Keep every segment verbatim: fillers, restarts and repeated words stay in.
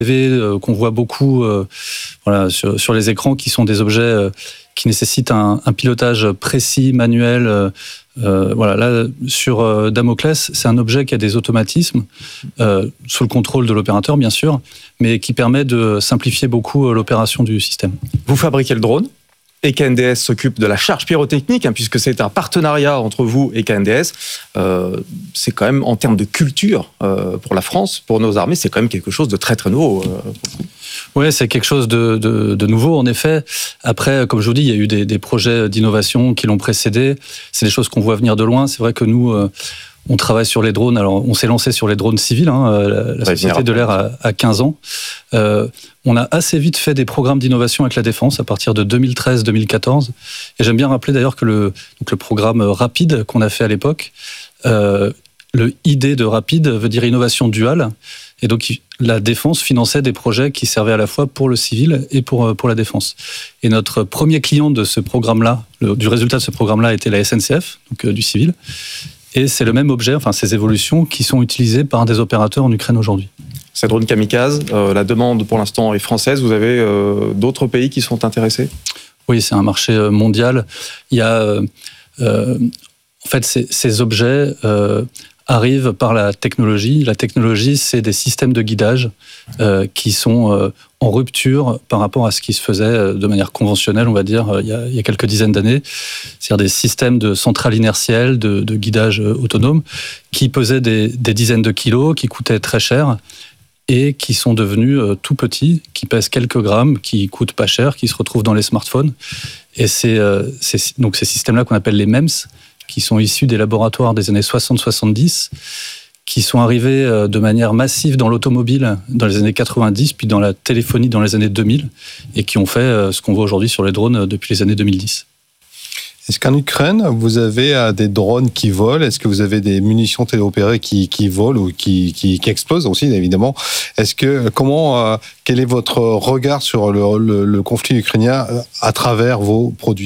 euh, qu'on voit beaucoup euh, voilà, sur, sur les écrans, qui sont des objets euh, qui nécessitent un, un pilotage précis, manuel. Euh, euh, voilà, là, sur euh, Damoclès, c'est un objet qui a des automatismes, euh, sous le contrôle de l'opérateur, bien sûr, mais qui permet de simplifier beaucoup euh, l'opération du système. Vous fabriquez le drone, et K N D S s'occupe de la charge pyrotechnique, hein, puisque c'est un partenariat entre vous et K N D S. Euh, c'est quand même, en termes de culture, euh, pour la France, pour nos armées, c'est quand même quelque chose de très très nouveau. Euh. Oui, c'est quelque chose de, de, de nouveau, en effet. Après, comme je vous dis, il y a eu des, des projets d'innovation qui l'ont précédé. C'est des choses qu'on voit venir de loin. C'est vrai que nous, euh, on travaille sur les drones. Alors, on s'est lancé sur les drones civils. Hein, la la Société de l'air a, a quinze ans. Euh, on a assez vite fait des programmes d'innovation avec la défense à partir de deux mille treize deux mille quatorze. Et j'aime bien rappeler d'ailleurs que le, donc le programme RAPID qu'on a fait à l'époque, euh, le I D de RAPID veut dire innovation duale. Et donc, la défense finançait des projets qui servaient à la fois pour le civil et pour, pour la défense. Et notre premier client de ce programme-là, le, du résultat de ce programme-là, était la S N C F, donc euh, du civil. Et c'est le même objet, enfin ces évolutions, qui sont utilisées par des opérateurs en Ukraine aujourd'hui. Ces drones kamikazes, euh, la demande pour l'instant est française. Vous avez euh, d'autres pays qui sont intéressés ? Oui, c'est un marché mondial. Il y a, euh, euh, en fait, ces, ces objets euh, arrivent par la technologie. La technologie, c'est des systèmes de guidage euh, qui sont euh, en rupture par rapport à ce qui se faisait de manière conventionnelle, on va dire, il y a, il y a quelques dizaines d'années. C'est-à-dire des systèmes de centrales inertielles, de, de guidage autonome, qui pesaient des, des dizaines de kilos, qui coûtaient très cher, et qui sont devenus euh, tout petits, qui pèsent quelques grammes, qui coûtent pas cher, qui se retrouvent dans les smartphones. Et c'est, euh, c'est donc ces systèmes-là qu'on appelle les M E M S, qui sont issus des laboratoires des années soixante soixante-dix, qui sont arrivés euh, de manière massive dans l'automobile dans les années quatre-vingt-dix, puis dans la téléphonie dans les années deux mille, et qui ont fait euh, ce qu'on voit aujourd'hui sur les drones euh, depuis les années deux mille dix. Est-ce qu'en Ukraine, vous avez euh, des drones qui volent ? Est-ce que vous avez des munitions téléopérées qui, qui volent ou qui, qui, qui explosent aussi, évidemment ? Est-ce que, comment, euh, quel est votre regard sur le, le, le conflit ukrainien à travers vos produits ?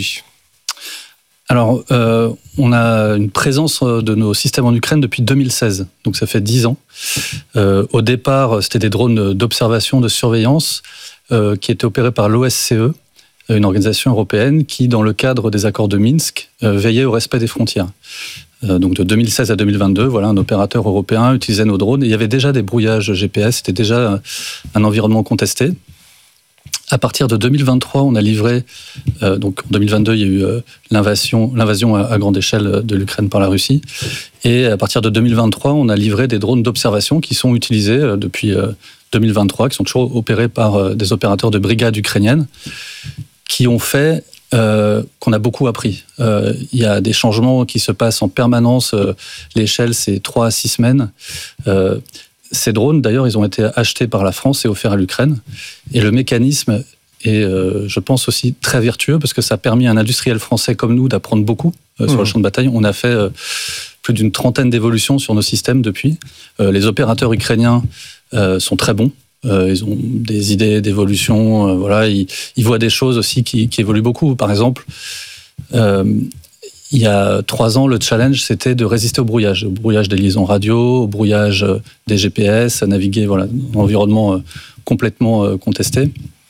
Alors, euh, on a une présence de nos systèmes en Ukraine depuis deux mille seize, donc ça fait dix ans. Euh, au départ, c'était des drones d'observation, de surveillance, euh, qui étaient opérés par l'O S C E, une organisation européenne qui, dans le cadre des accords de Minsk, euh, veillait au respect des frontières. Euh, donc de deux mille seize à deux mille vingt-deux, voilà, un opérateur européen utilisait nos drones. Et il y avait déjà des brouillages G P S, c'était déjà un environnement contesté. À partir de deux mille vingt-trois, on a livré, euh, donc en deux mille vingt-deux, il y a eu euh, l'invasion, l'invasion à, à grande échelle de l'Ukraine par la Russie. Et à partir de deux mille vingt-trois, on a livré des drones d'observation qui sont utilisés euh, depuis euh, deux mille vingt-trois, qui sont toujours opérés par euh, des opérateurs de brigades ukrainiennes, qui ont fait euh, qu'on a beaucoup appris. Euh, il y a des changements qui se passent en permanence. Euh, l'échelle, c'est trois à six semaines. Euh, Ces drones, d'ailleurs, ils ont été achetés par la France et offerts à l'Ukraine. Et le mécanisme est, euh, je pense, aussi très vertueux parce que ça a permis à un industriel français comme nous d'apprendre beaucoup euh, sur mmh. le champ de bataille. On a fait euh, plus d'une trentaine d'évolutions sur nos systèmes depuis. Euh, les opérateurs ukrainiens euh, sont très bons. Euh, ils ont des idées d'évolution. Euh, voilà, ils, ils voient des choses aussi qui, qui évoluent beaucoup. Par exemple, euh, il y a trois ans, le challenge, c'était de résister au brouillage, au brouillage des liaisons radio, au brouillage des G P S, à naviguer voilà, dans un environnement complètement contesté.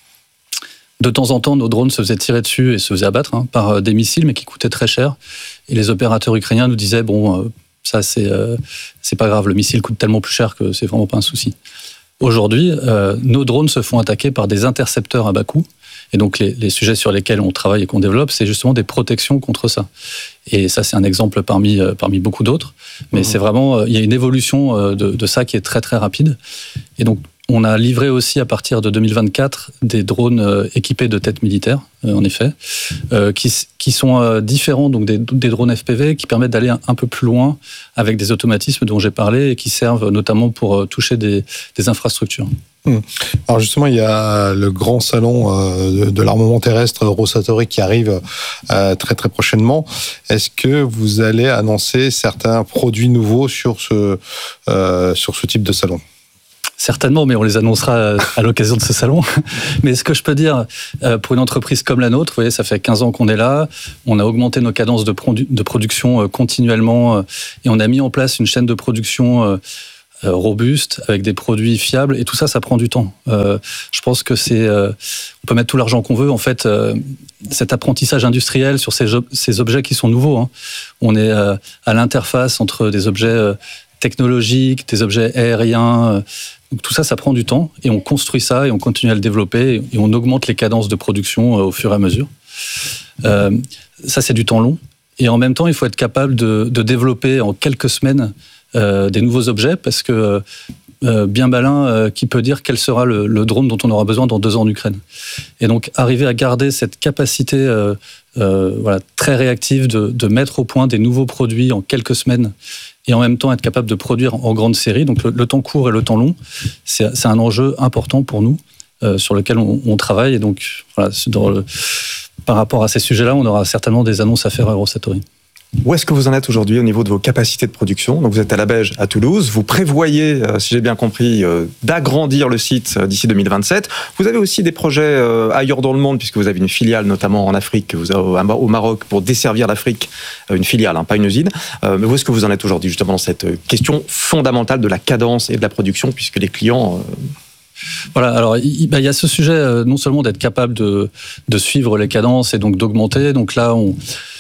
De temps en temps, nos drones se faisaient tirer dessus et se faisaient abattre hein, par des missiles, mais qui coûtaient très cher. Et les opérateurs ukrainiens nous disaient, bon, ça, c'est, euh, c'est pas grave, le missile coûte tellement plus cher que c'est vraiment pas un souci. Aujourd'hui, euh, nos drones se font attaquer par des intercepteurs à bas coût. Et donc, les, les sujets sur lesquels on travaille et qu'on développe, c'est justement des protections contre ça. Et ça, c'est un exemple parmi, parmi beaucoup d'autres. Mais mmh. c'est vraiment, il y a une évolution de, de ça qui est très, très rapide. Et donc, on a livré aussi, à partir de deux mille vingt-quatre, des drones équipés de têtes militaires, en effet, euh, qui, qui sont différents, donc des, des drones F P V, qui permettent d'aller un, un peu plus loin avec des automatismes dont j'ai parlé et qui servent notamment pour toucher des, des infrastructures. Alors justement, il y a le grand salon de l'armement terrestre Rosatori qui arrive très très prochainement. Est-ce que vous allez annoncer certains produits nouveaux sur ce, euh, sur ce type de salon ? Certainement, mais on les annoncera à l'occasion de ce salon. Mais ce que je peux dire, pour une entreprise comme la nôtre, vous voyez, ça fait quinze ans qu'on est là, on a augmenté nos cadences de, produ- de production continuellement et on a mis en place une chaîne de production euh, robuste, avec des produits fiables, et tout ça, ça prend du temps. Euh, je pense que c'est, euh, on peut mettre tout l'argent qu'on veut, en fait, euh, cet apprentissage industriel sur ces, ces objets qui sont nouveaux. Hein. On est euh, à l'interface entre des objets euh, technologiques, des objets aériens. Euh, donc tout ça, ça prend du temps, et on construit ça, et on continue à le développer, et on augmente les cadences de production euh, au fur et à mesure. Euh, ça, c'est du temps long. Et en même temps, il faut être capable de, de développer en quelques semaines euh, des nouveaux objets, parce que euh, bien malin euh, qui peut dire quel sera le, le drone dont on aura besoin dans deux ans en Ukraine. Et donc, arriver à garder cette capacité euh, euh, voilà, très réactive de, de mettre au point des nouveaux produits en quelques semaines, et en même temps être capable de produire en grande série, donc le, le temps court et le temps long, c'est, c'est un enjeu important pour nous, euh, sur lequel on, on travaille. Et donc, voilà, c'est dans le... Par rapport à ces sujets-là, on aura certainement des annonces à faire à Eurosatory. Où est-ce que vous en êtes aujourd'hui au niveau de vos capacités de production ? Donc vous êtes à la Beige, à Toulouse. Vous prévoyez, si j'ai bien compris, d'agrandir le site d'ici deux mille vingt-sept. Vous avez aussi des projets ailleurs dans le monde, puisque vous avez une filiale notamment en Afrique, vous avez au Maroc, pour desservir l'Afrique, une filiale, hein, pas une usine. Mais où est-ce que vous en êtes aujourd'hui justement dans cette question fondamentale de la cadence et de la production, puisque les clients... Voilà, alors il bah, y a ce sujet euh, non seulement d'être capable de, de suivre les cadences et donc d'augmenter. Donc là, on,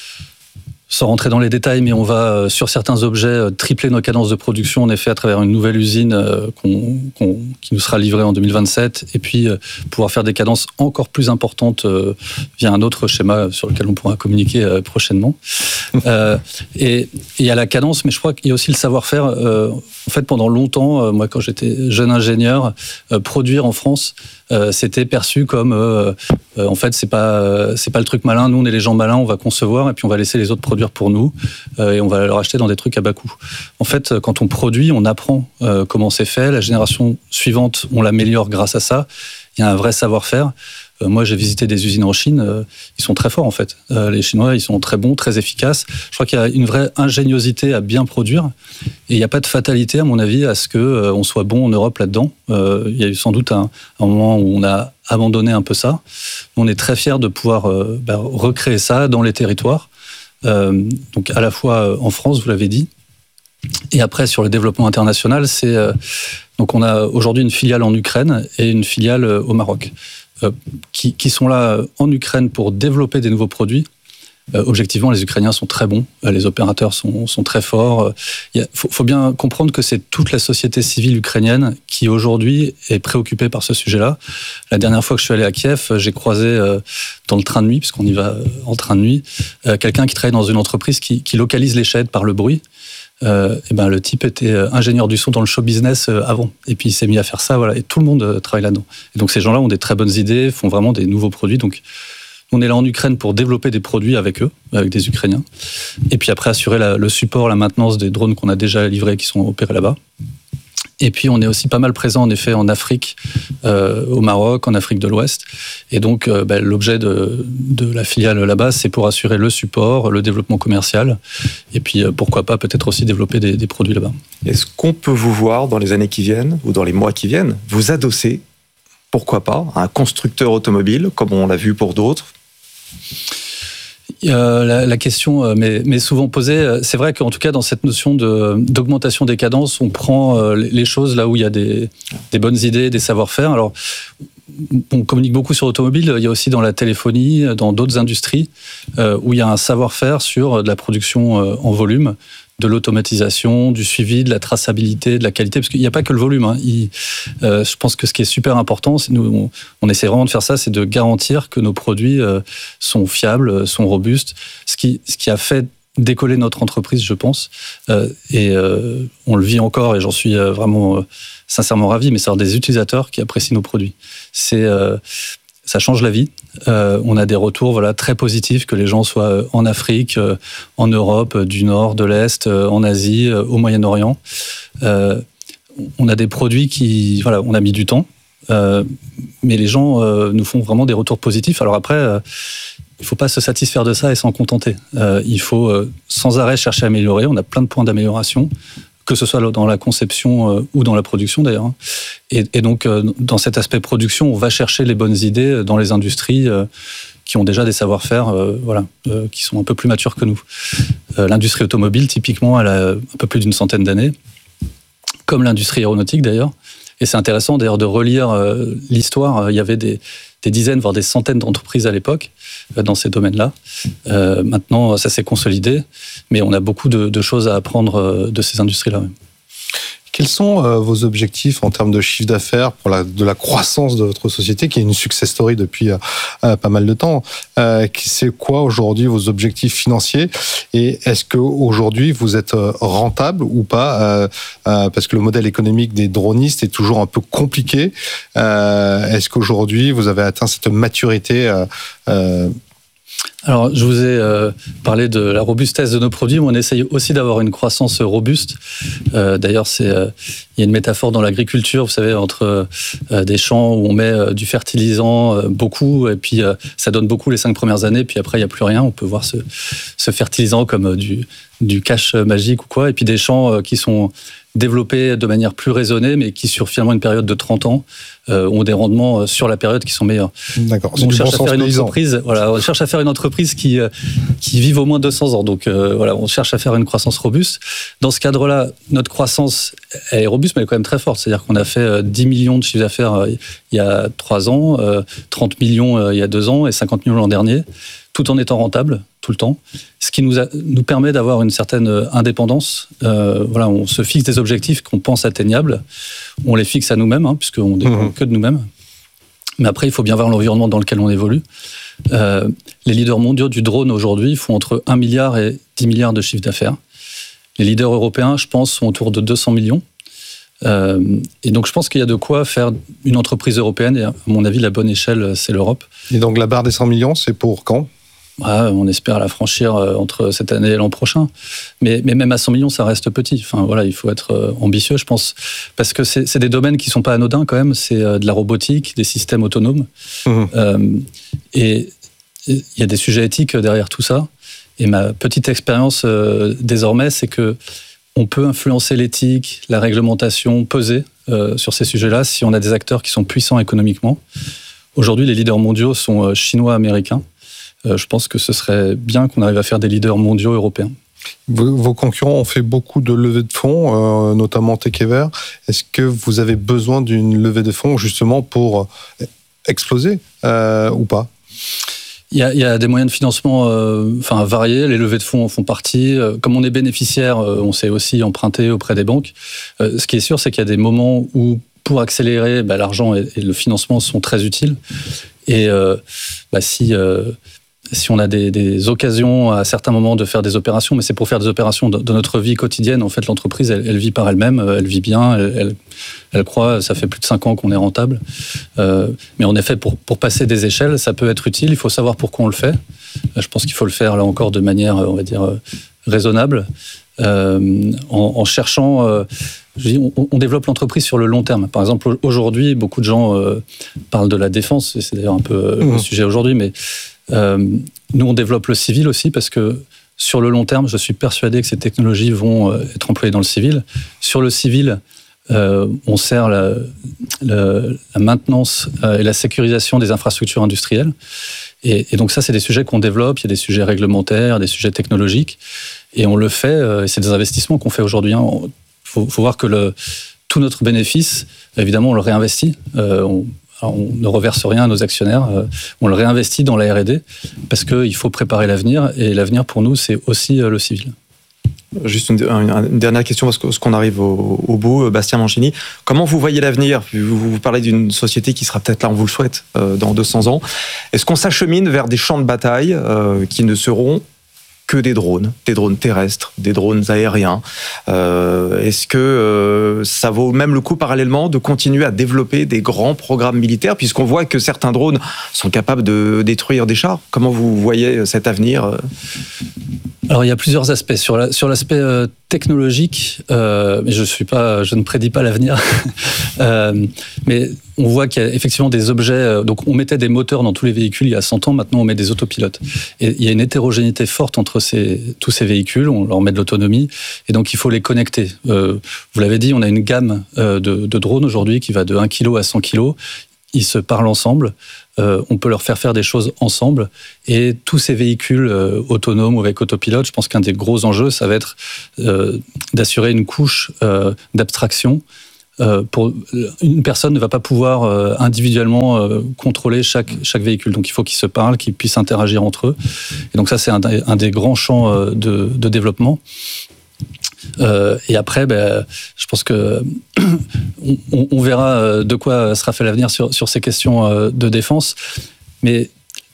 sans rentrer dans les détails, mais on va euh, sur certains objets euh, tripler nos cadences de production, en effet, à travers une nouvelle usine euh, qu'on, qu'on, qui nous sera livrée en deux mille vingt-sept, et puis euh, pouvoir faire des cadences encore plus importantes euh, via un autre schéma sur lequel on pourra communiquer euh, prochainement. euh, et il y a la cadence, mais je crois qu'il y a aussi le savoir-faire. Euh, en fait, pendant longtemps, euh, moi, quand j'étais jeune ingénieur, euh, produire en France, euh, c'était perçu comme, euh, euh, en fait, c'est pas, euh, c'est pas le truc malin. Nous, on est les gens malins, on va concevoir, et puis on va laisser les autres produire pour nous, euh, et on va leur acheter dans des trucs à bas coût. En fait, quand on produit, on apprend euh, comment c'est fait. La génération suivante, on l'améliore grâce à ça. Il y a un vrai savoir-faire. Euh, moi, j'ai visité des usines en Chine. Euh, ils sont très forts, en fait. Euh, les Chinois, ils sont très bons, très efficaces. Je crois qu'il y a une vraie ingéniosité à bien produire. Et il n'y a pas de fatalité, à mon avis, à ce qu'on euh, soit bon en Europe là-dedans. Euh, il y a eu sans doute un, un moment où on a abandonné un peu ça. On est très fiers de pouvoir euh, bah, recréer ça dans les territoires. Euh, donc à la fois en France, vous l'avez dit, et après sur le développement international, c'est euh, donc on a aujourd'hui une filiale en Ukraine et une filiale euh, au Maroc, euh, qui, qui sont là en Ukraine pour développer des nouveaux produits. Euh, objectivement, les Ukrainiens sont très bons, euh, les opérateurs sont, sont très forts. Il faut, faut bien comprendre que c'est toute la société civile ukrainienne qui aujourd'hui est préoccupée par ce sujet-là. La dernière fois que je suis allé à Kiev, j'ai croisé euh, dans le train de nuit, puisqu'on y va en train de nuit, euh, quelqu'un qui travaille dans une entreprise qui, qui localise les sheds par le bruit. Euh, et ben, le type était ingénieur du son dans le show business euh, avant, et puis il s'est mis à faire ça, voilà, et tout le monde euh, travaille là-dedans. Et donc ces gens-là ont des très bonnes idées, font vraiment des nouveaux produits. Donc on est là en Ukraine pour développer des produits avec eux, avec des Ukrainiens, et puis après assurer la, le support, la maintenance des drones qu'on a déjà livrés, qui sont opérés là-bas. Et puis on est aussi pas mal présent en effet en Afrique, euh, au Maroc, en Afrique de l'Ouest. Et donc euh, bah, l'objet de, de la filiale là-bas, c'est pour assurer le support, le développement commercial, et puis euh, pourquoi pas peut-être aussi développer des, des produits là-bas. Est-ce qu'on peut vous voir dans les années qui viennent, ou dans les mois qui viennent, vous adosser, pourquoi pas, à un constructeur automobile, comme on l'a vu pour d'autres ? Euh, la, la question euh, m'est, m'est souvent posée. C'est vrai qu'en tout cas, dans cette notion de, d'augmentation des cadences, on prend euh, les choses là où il y a des, des bonnes idées, des savoir-faire. Alors, on communique beaucoup sur l'automobile. Il y a aussi dans la téléphonie, dans d'autres industries, euh, où il y a un savoir-faire sur de la production euh, en volume, de l'automatisation, du suivi, de la traçabilité, de la qualité, parce qu'il n'y a pas que le volume. Hein. Il, euh, je pense que ce qui est super important, c'est nous, on, on essaie vraiment de faire ça, c'est de garantir que nos produits euh, sont fiables, sont robustes, ce qui, ce qui a fait décoller notre entreprise, je pense. Euh, et euh, on le vit encore, et j'en suis euh, vraiment euh, sincèrement ravi, mais c'est des utilisateurs qui apprécient nos produits. C'est... Euh, Ça change la vie. Euh, on a des retours voilà, très positifs, que les gens soient en Afrique, euh, en Europe, du Nord, de l'Est, euh, en Asie, euh, au Moyen-Orient. Euh, on a des produits qui... Voilà, on a mis du temps, euh, mais les gens euh, nous font vraiment des retours positifs. Alors après, euh, il ne faut pas se satisfaire de ça et s'en contenter. Euh, il faut euh, sans arrêt chercher à améliorer. On a plein de points d'amélioration, que ce soit dans la conception euh, ou dans la production d'ailleurs. Et, et donc, euh, dans cet aspect production, on va chercher les bonnes idées dans les industries euh, qui ont déjà des savoir-faire euh, voilà, euh, qui sont un peu plus matures que nous. Euh, l'industrie automobile, typiquement, elle a un peu plus d'une centaine d'années. comme l'industrie aéronautique d'ailleurs. Et c'est intéressant d'ailleurs de relire euh, l'histoire. Il y avait des, des dizaines, voire des centaines d'entreprises à l'époque euh, dans ces domaines-là. Euh, maintenant, ça s'est consolidé, mais on a beaucoup de, de choses à apprendre euh, de ces industries-là. Quels sont euh, vos objectifs en termes de chiffre d'affaires pour la, de la croissance de votre société, qui est une success story depuis euh, euh, pas mal de temps? euh, C'est quoi aujourd'hui vos objectifs financiers? Et est-ce qu'aujourd'hui vous êtes rentable ou pas? euh, euh, Parce que le modèle économique des dronistes est toujours un peu compliqué. Euh, est-ce qu'aujourd'hui vous avez atteint cette maturité euh, euh, Alors, je vous ai euh, parlé de la robustesse de nos produits. On essaye aussi d'avoir une croissance robuste. Euh, d'ailleurs, c'est, euh, il y a une métaphore dans l'agriculture, vous savez, entre euh, des champs où on met euh, du fertilisant, euh, beaucoup, et puis euh, ça donne beaucoup les cinq premières années, puis après, il n'y a plus rien. On peut voir ce, ce fertilisant comme euh, du, du cash magique ou quoi. Et puis des champs euh, qui sont développés de manière plus raisonnée, mais qui, sur finalement une période de trente ans, euh, ont des rendements sur la période qui sont meilleurs. D'accord. On cherche à faire une entreprise, voilà, on cherche à faire une entreprise qui euh, qui vive au moins deux cents ans. Donc euh, voilà, on cherche à faire une croissance robuste. Dans ce cadre-là, notre croissance elle est robuste, mais elle est quand même très forte. C'est-à-dire qu'on a fait euh, dix millions de chiffre d'affaires euh, il y a trois ans, euh, trente millions euh, il y a deux ans et cinquante millions l'an dernier, tout en étant rentable tout le temps, ce qui nous, a, nous permet d'avoir une certaine indépendance. Euh, voilà, on se fixe des objectifs qu'on pense atteignables, on les fixe à nous-mêmes, hein, puisqu'on ne dépend mmh. que de nous-mêmes. Mais après, il faut bien voir l'environnement dans lequel on évolue. Euh, les leaders mondiaux du drone aujourd'hui font entre un milliard et dix milliards de chiffre d'affaires. Les leaders européens, je pense, sont autour de deux cents millions. Euh, et donc, je pense qu'il y a de quoi faire une entreprise européenne. Et à mon avis, la bonne échelle, c'est l'Europe. Et donc, la barre des cent millions, c'est pour quand ? Ah, on espère la franchir entre cette année et l'an prochain. Mais, mais même à cent millions, ça reste petit. Enfin, voilà, il faut être ambitieux, je pense. Parce que c'est, c'est des domaines qui ne sont pas anodins, quand même. C'est de la robotique, des systèmes autonomes. Mmh. Euh, et il y a des sujets éthiques derrière tout ça. Et ma petite expérience, euh, désormais, c'est que on peut influencer l'éthique, la réglementation, peser euh, sur ces sujets-là si on a des acteurs qui sont puissants économiquement. Aujourd'hui, les leaders mondiaux sont chinois, américains. Je pense que ce serait bien qu'on arrive à faire des leaders mondiaux européens. Vos concurrents ont fait beaucoup de levées de fonds, euh, notamment Tekever. Est-ce que vous avez besoin d'une levée de fonds justement pour exploser euh, ou pas ? Il y, a, il y a des moyens de financement euh, enfin, variés. Les levées de fonds en font partie. Comme on est bénéficiaire, on sait aussi emprunter auprès des banques. Euh, ce qui est sûr, c'est qu'il y a des moments où, pour accélérer, bah, l'argent et, et le financement sont très utiles. Et euh, bah, si... Euh, Si on a des, des occasions à certains moments de faire des opérations, mais c'est pour faire des opérations de, de notre vie quotidienne. En fait, l'entreprise, elle, elle vit par elle-même, elle vit bien, elle, elle, elle croît, ça fait plus de cinq ans qu'on est rentable. Euh, mais en effet, pour, pour passer des échelles, ça peut être utile, il faut savoir pourquoi on le fait. Je pense qu'il faut le faire, là encore, de manière, on va dire, raisonnable, euh, en, en cherchant... Euh, Je dis, on, on développe l'entreprise sur le long terme. Par exemple, aujourd'hui, beaucoup de gens euh, parlent de la défense, et c'est d'ailleurs un peu euh, mmh. le sujet aujourd'hui, mais euh, nous, on développe le civil aussi, parce que sur le long terme, je suis persuadé que ces technologies vont euh, être employées dans le civil. Sur le civil, euh, on sert la, la, la maintenance euh, et la sécurisation des infrastructures industrielles. Et, et donc ça, c'est des sujets qu'on développe, il y a des sujets réglementaires, des sujets technologiques, et on le fait, euh, et c'est des investissements qu'on fait aujourd'hui. Hein. Il faut, faut voir que le, tout notre bénéfice, évidemment, on le réinvestit. Euh, on, on ne reverse rien à nos actionnaires. Euh, on le réinvestit dans la R et D parce qu'il faut préparer l'avenir. Et l'avenir, pour nous, c'est aussi euh, le civil. Juste une, une, une dernière question parce qu'on arrive au, au bout. Bastien Mancini, comment vous voyez l'avenir ? vous, vous parlez d'une société qui sera peut-être là, on vous le souhaite, euh, dans deux cents ans. Est-ce qu'on s'achemine vers des champs de bataille euh, qui ne seront que des drones, des drones terrestres, des drones aériens. Euh, est-ce que euh, ça vaut même le coup parallèlement de continuer à développer des grands programmes militaires, puisqu'on voit que certains drones sont capables de détruire des chars ? Comment vous voyez cet avenir ? Alors il y a plusieurs aspects. Sur, la, sur l'aspect euh, technologique, euh, mais je suis pas, je ne prédis pas l'avenir. euh, mais on voit qu'il y a effectivement des objets. Euh, donc on mettait des moteurs dans tous les véhicules il y a cent ans. Maintenant on met des autopilotes. Et il y a une hétérogénéité forte entre ces, tous ces véhicules. On leur met de l'autonomie et donc il faut les connecter. Euh, vous l'avez dit, on a une gamme euh, de, de drones aujourd'hui qui va de un kilo à cent kilos. ils se parlent ensemble, euh, on peut leur faire faire des choses ensemble, et tous ces véhicules euh, autonomes ou avec autopilote, je pense qu'un des gros enjeux, ça va être euh, d'assurer une couche euh, d'abstraction. Euh, pour, une personne ne va pas pouvoir euh, individuellement euh, contrôler chaque, chaque véhicule, donc il faut qu'ils se parlent, qu'ils puissent interagir entre eux, et donc ça c'est un, un des grands champs euh, de, de développement. Euh, et après, ben, je pense que on, on verra de quoi sera fait l'avenir sur, sur ces questions de défense. Mais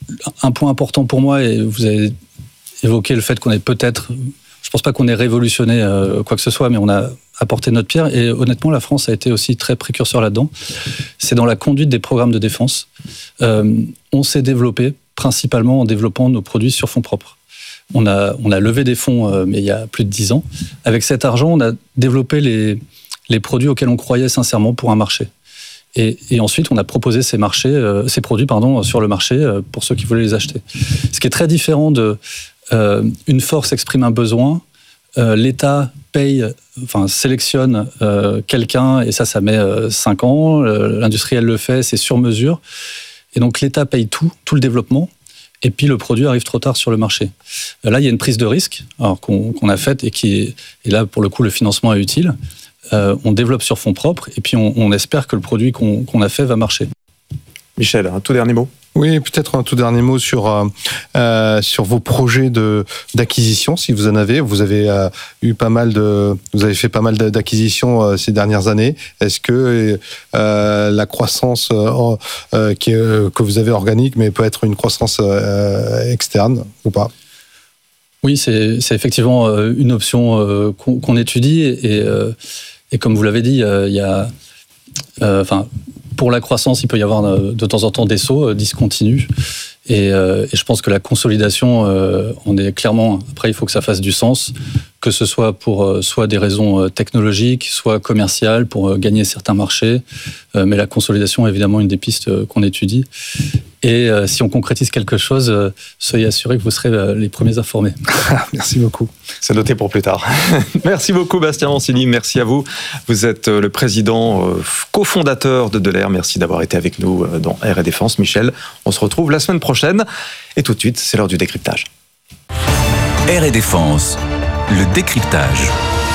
un point important pour moi, et vous avez évoqué le fait qu'on ait peut-être, je pense pas qu'on ait révolutionné quoi que ce soit, mais on a apporté notre pierre. Et honnêtement, la France a été aussi très précurseur là-dedans. C'est dans la conduite des programmes de défense. Euh, on s'est développé principalement en développant nos produits sur fonds propres. On a, on a levé des fonds, euh, mais il y a plus de dix ans. Avec cet argent, on a développé les, les produits auxquels on croyait sincèrement pour un marché. Et, et ensuite, on a proposé ces, marchés, euh, ces produits pardon, sur le marché euh, pour ceux qui voulaient les acheter. Ce qui est très différent de euh, une force exprime un besoin, euh, l'État paye, enfin sélectionne euh, quelqu'un, et ça, ça met euh, cinq ans. L'industriel le fait, c'est sur mesure. Et donc, l'État paye tout, tout le développement. Et puis le produit arrive trop tard sur le marché. Là, il y a une prise de risque alors, qu'on, qu'on a faite et qui est, et là, pour le coup, le financement est utile. Euh, on développe sur fonds propres et puis on, on espère que le produit qu'on, qu'on a fait va marcher. Michel, un tout dernier mot ? Oui, peut-être un tout dernier mot sur euh, sur vos projets de d'acquisition, si vous en avez. Vous avez euh, eu pas mal de, vous avez fait pas mal d'acquisitions euh, ces dernières années. Est-ce que euh, la croissance euh, euh, qui est, que vous avez organique, mais peut être une croissance euh, externe ou pas ? Oui, c'est c'est effectivement une option euh, qu'on, qu'on étudie et euh, et comme vous l'avez dit, euh, il y a euh, enfin. Pour la croissance, il peut y avoir de temps en temps des sauts discontinus. Et, euh, et je pense que la consolidation, euh, on est clairement... Après, il faut que ça fasse du sens, que ce soit pour euh, soit des raisons technologiques, soit commerciales, pour euh, gagner certains marchés. Euh, mais la consolidation est évidemment une des pistes euh, qu'on étudie. Et euh, si on concrétise quelque chose, euh, soyez assurés que vous serez euh, les premiers informés. Merci beaucoup. C'est noté pour plus tard. Merci beaucoup, Bastien Mancini. Merci à vous. Vous êtes le président euh, cofondateur de Delair. Merci d'avoir été avec nous euh, dans Air et Défense. Michel, on se retrouve la semaine prochaine. Et tout de suite, c'est l'heure du décryptage. Air et Défense, le décryptage.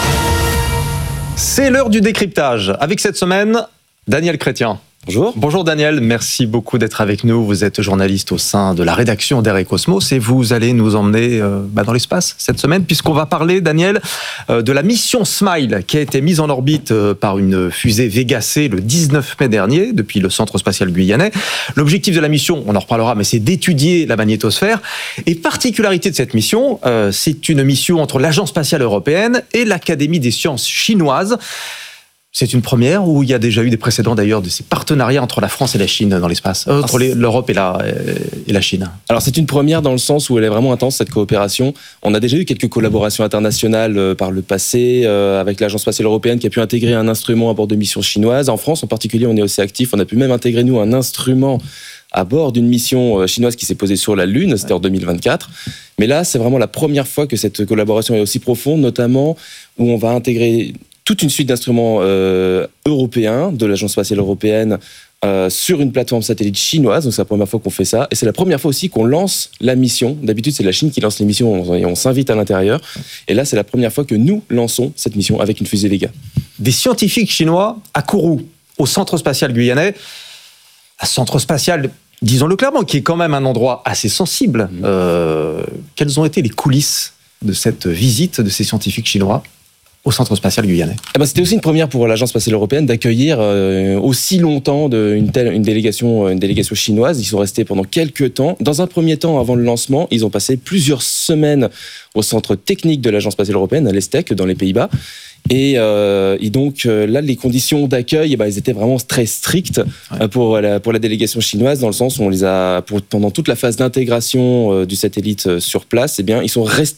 C'est l'heure du décryptage. Avec cette semaine, Daniel Chrétien. Bonjour. Bonjour Daniel, merci beaucoup d'être avec nous. Vous êtes journaliste au sein de la rédaction d'Air et Cosmos et vous allez nous emmener euh, bah, dans l'espace cette semaine puisqu'on va parler, Daniel, euh, de la mission SMILE qui a été mise en orbite euh, par une fusée Vega C le dix-neuf mai dernier depuis le Centre spatial guyanais. L'objectif de la mission, on en reparlera, mais c'est d'étudier la magnétosphère. Et particularité de cette mission, euh, c'est une mission entre l'Agence spatiale européenne et l'Académie des sciences chinoises. C'est une première ou il y a déjà eu des précédents d'ailleurs de ces partenariats entre la France et la Chine dans l'espace, euh, entre les, l'Europe et la, et la Chine? Alors c'est une première dans le sens où elle est vraiment intense cette coopération. On a déjà eu quelques collaborations internationales euh, par le passé euh, avec l'Agence spatiale européenne qui a pu intégrer un instrument à bord de missions chinoises. En France en particulier, on est aussi actif. On a pu même intégrer nous un instrument à bord d'une mission chinoise qui s'est posée sur la Lune, c'était en deux mille vingt-quatre. Mais là, c'est vraiment la première fois que cette collaboration est aussi profonde, notamment où on va intégrer toute une suite d'instruments euh, européens de l'Agence spatiale européenne euh, sur une plateforme satellite chinoise. Donc c'est la première fois qu'on fait ça. Et c'est la première fois aussi qu'on lance la mission. D'habitude, c'est la Chine qui lance les missions et on s'invite à l'intérieur. Et là, c'est la première fois que nous lançons cette mission avec une fusée Vega. Des scientifiques chinois à Kourou, au Centre spatial guyanais. Un centre spatial, disons-le clairement, qui est quand même un endroit assez sensible. Mmh. Euh, quelles ont été les coulisses de cette visite de ces scientifiques chinois au Centre spatial guyanais? Eh ben, c'était aussi une première pour l'Agence spatiale européenne d'accueillir euh, aussi longtemps de, une, telle, une, délégation, une délégation chinoise. Ils sont restés pendant quelques temps. Dans un premier temps, avant le lancement, ils ont passé plusieurs semaines au centre technique de l'Agence spatiale européenne, à l'Estec, dans les Pays-Bas. Et, euh, et donc euh, là, les conditions d'accueil, eh ben, elles étaient vraiment très strictes ouais. euh, pour, la, pour la délégation chinoise, dans le sens où on les a, pour, pendant toute la phase d'intégration euh, du satellite euh, sur place, eh bien, ils sont restés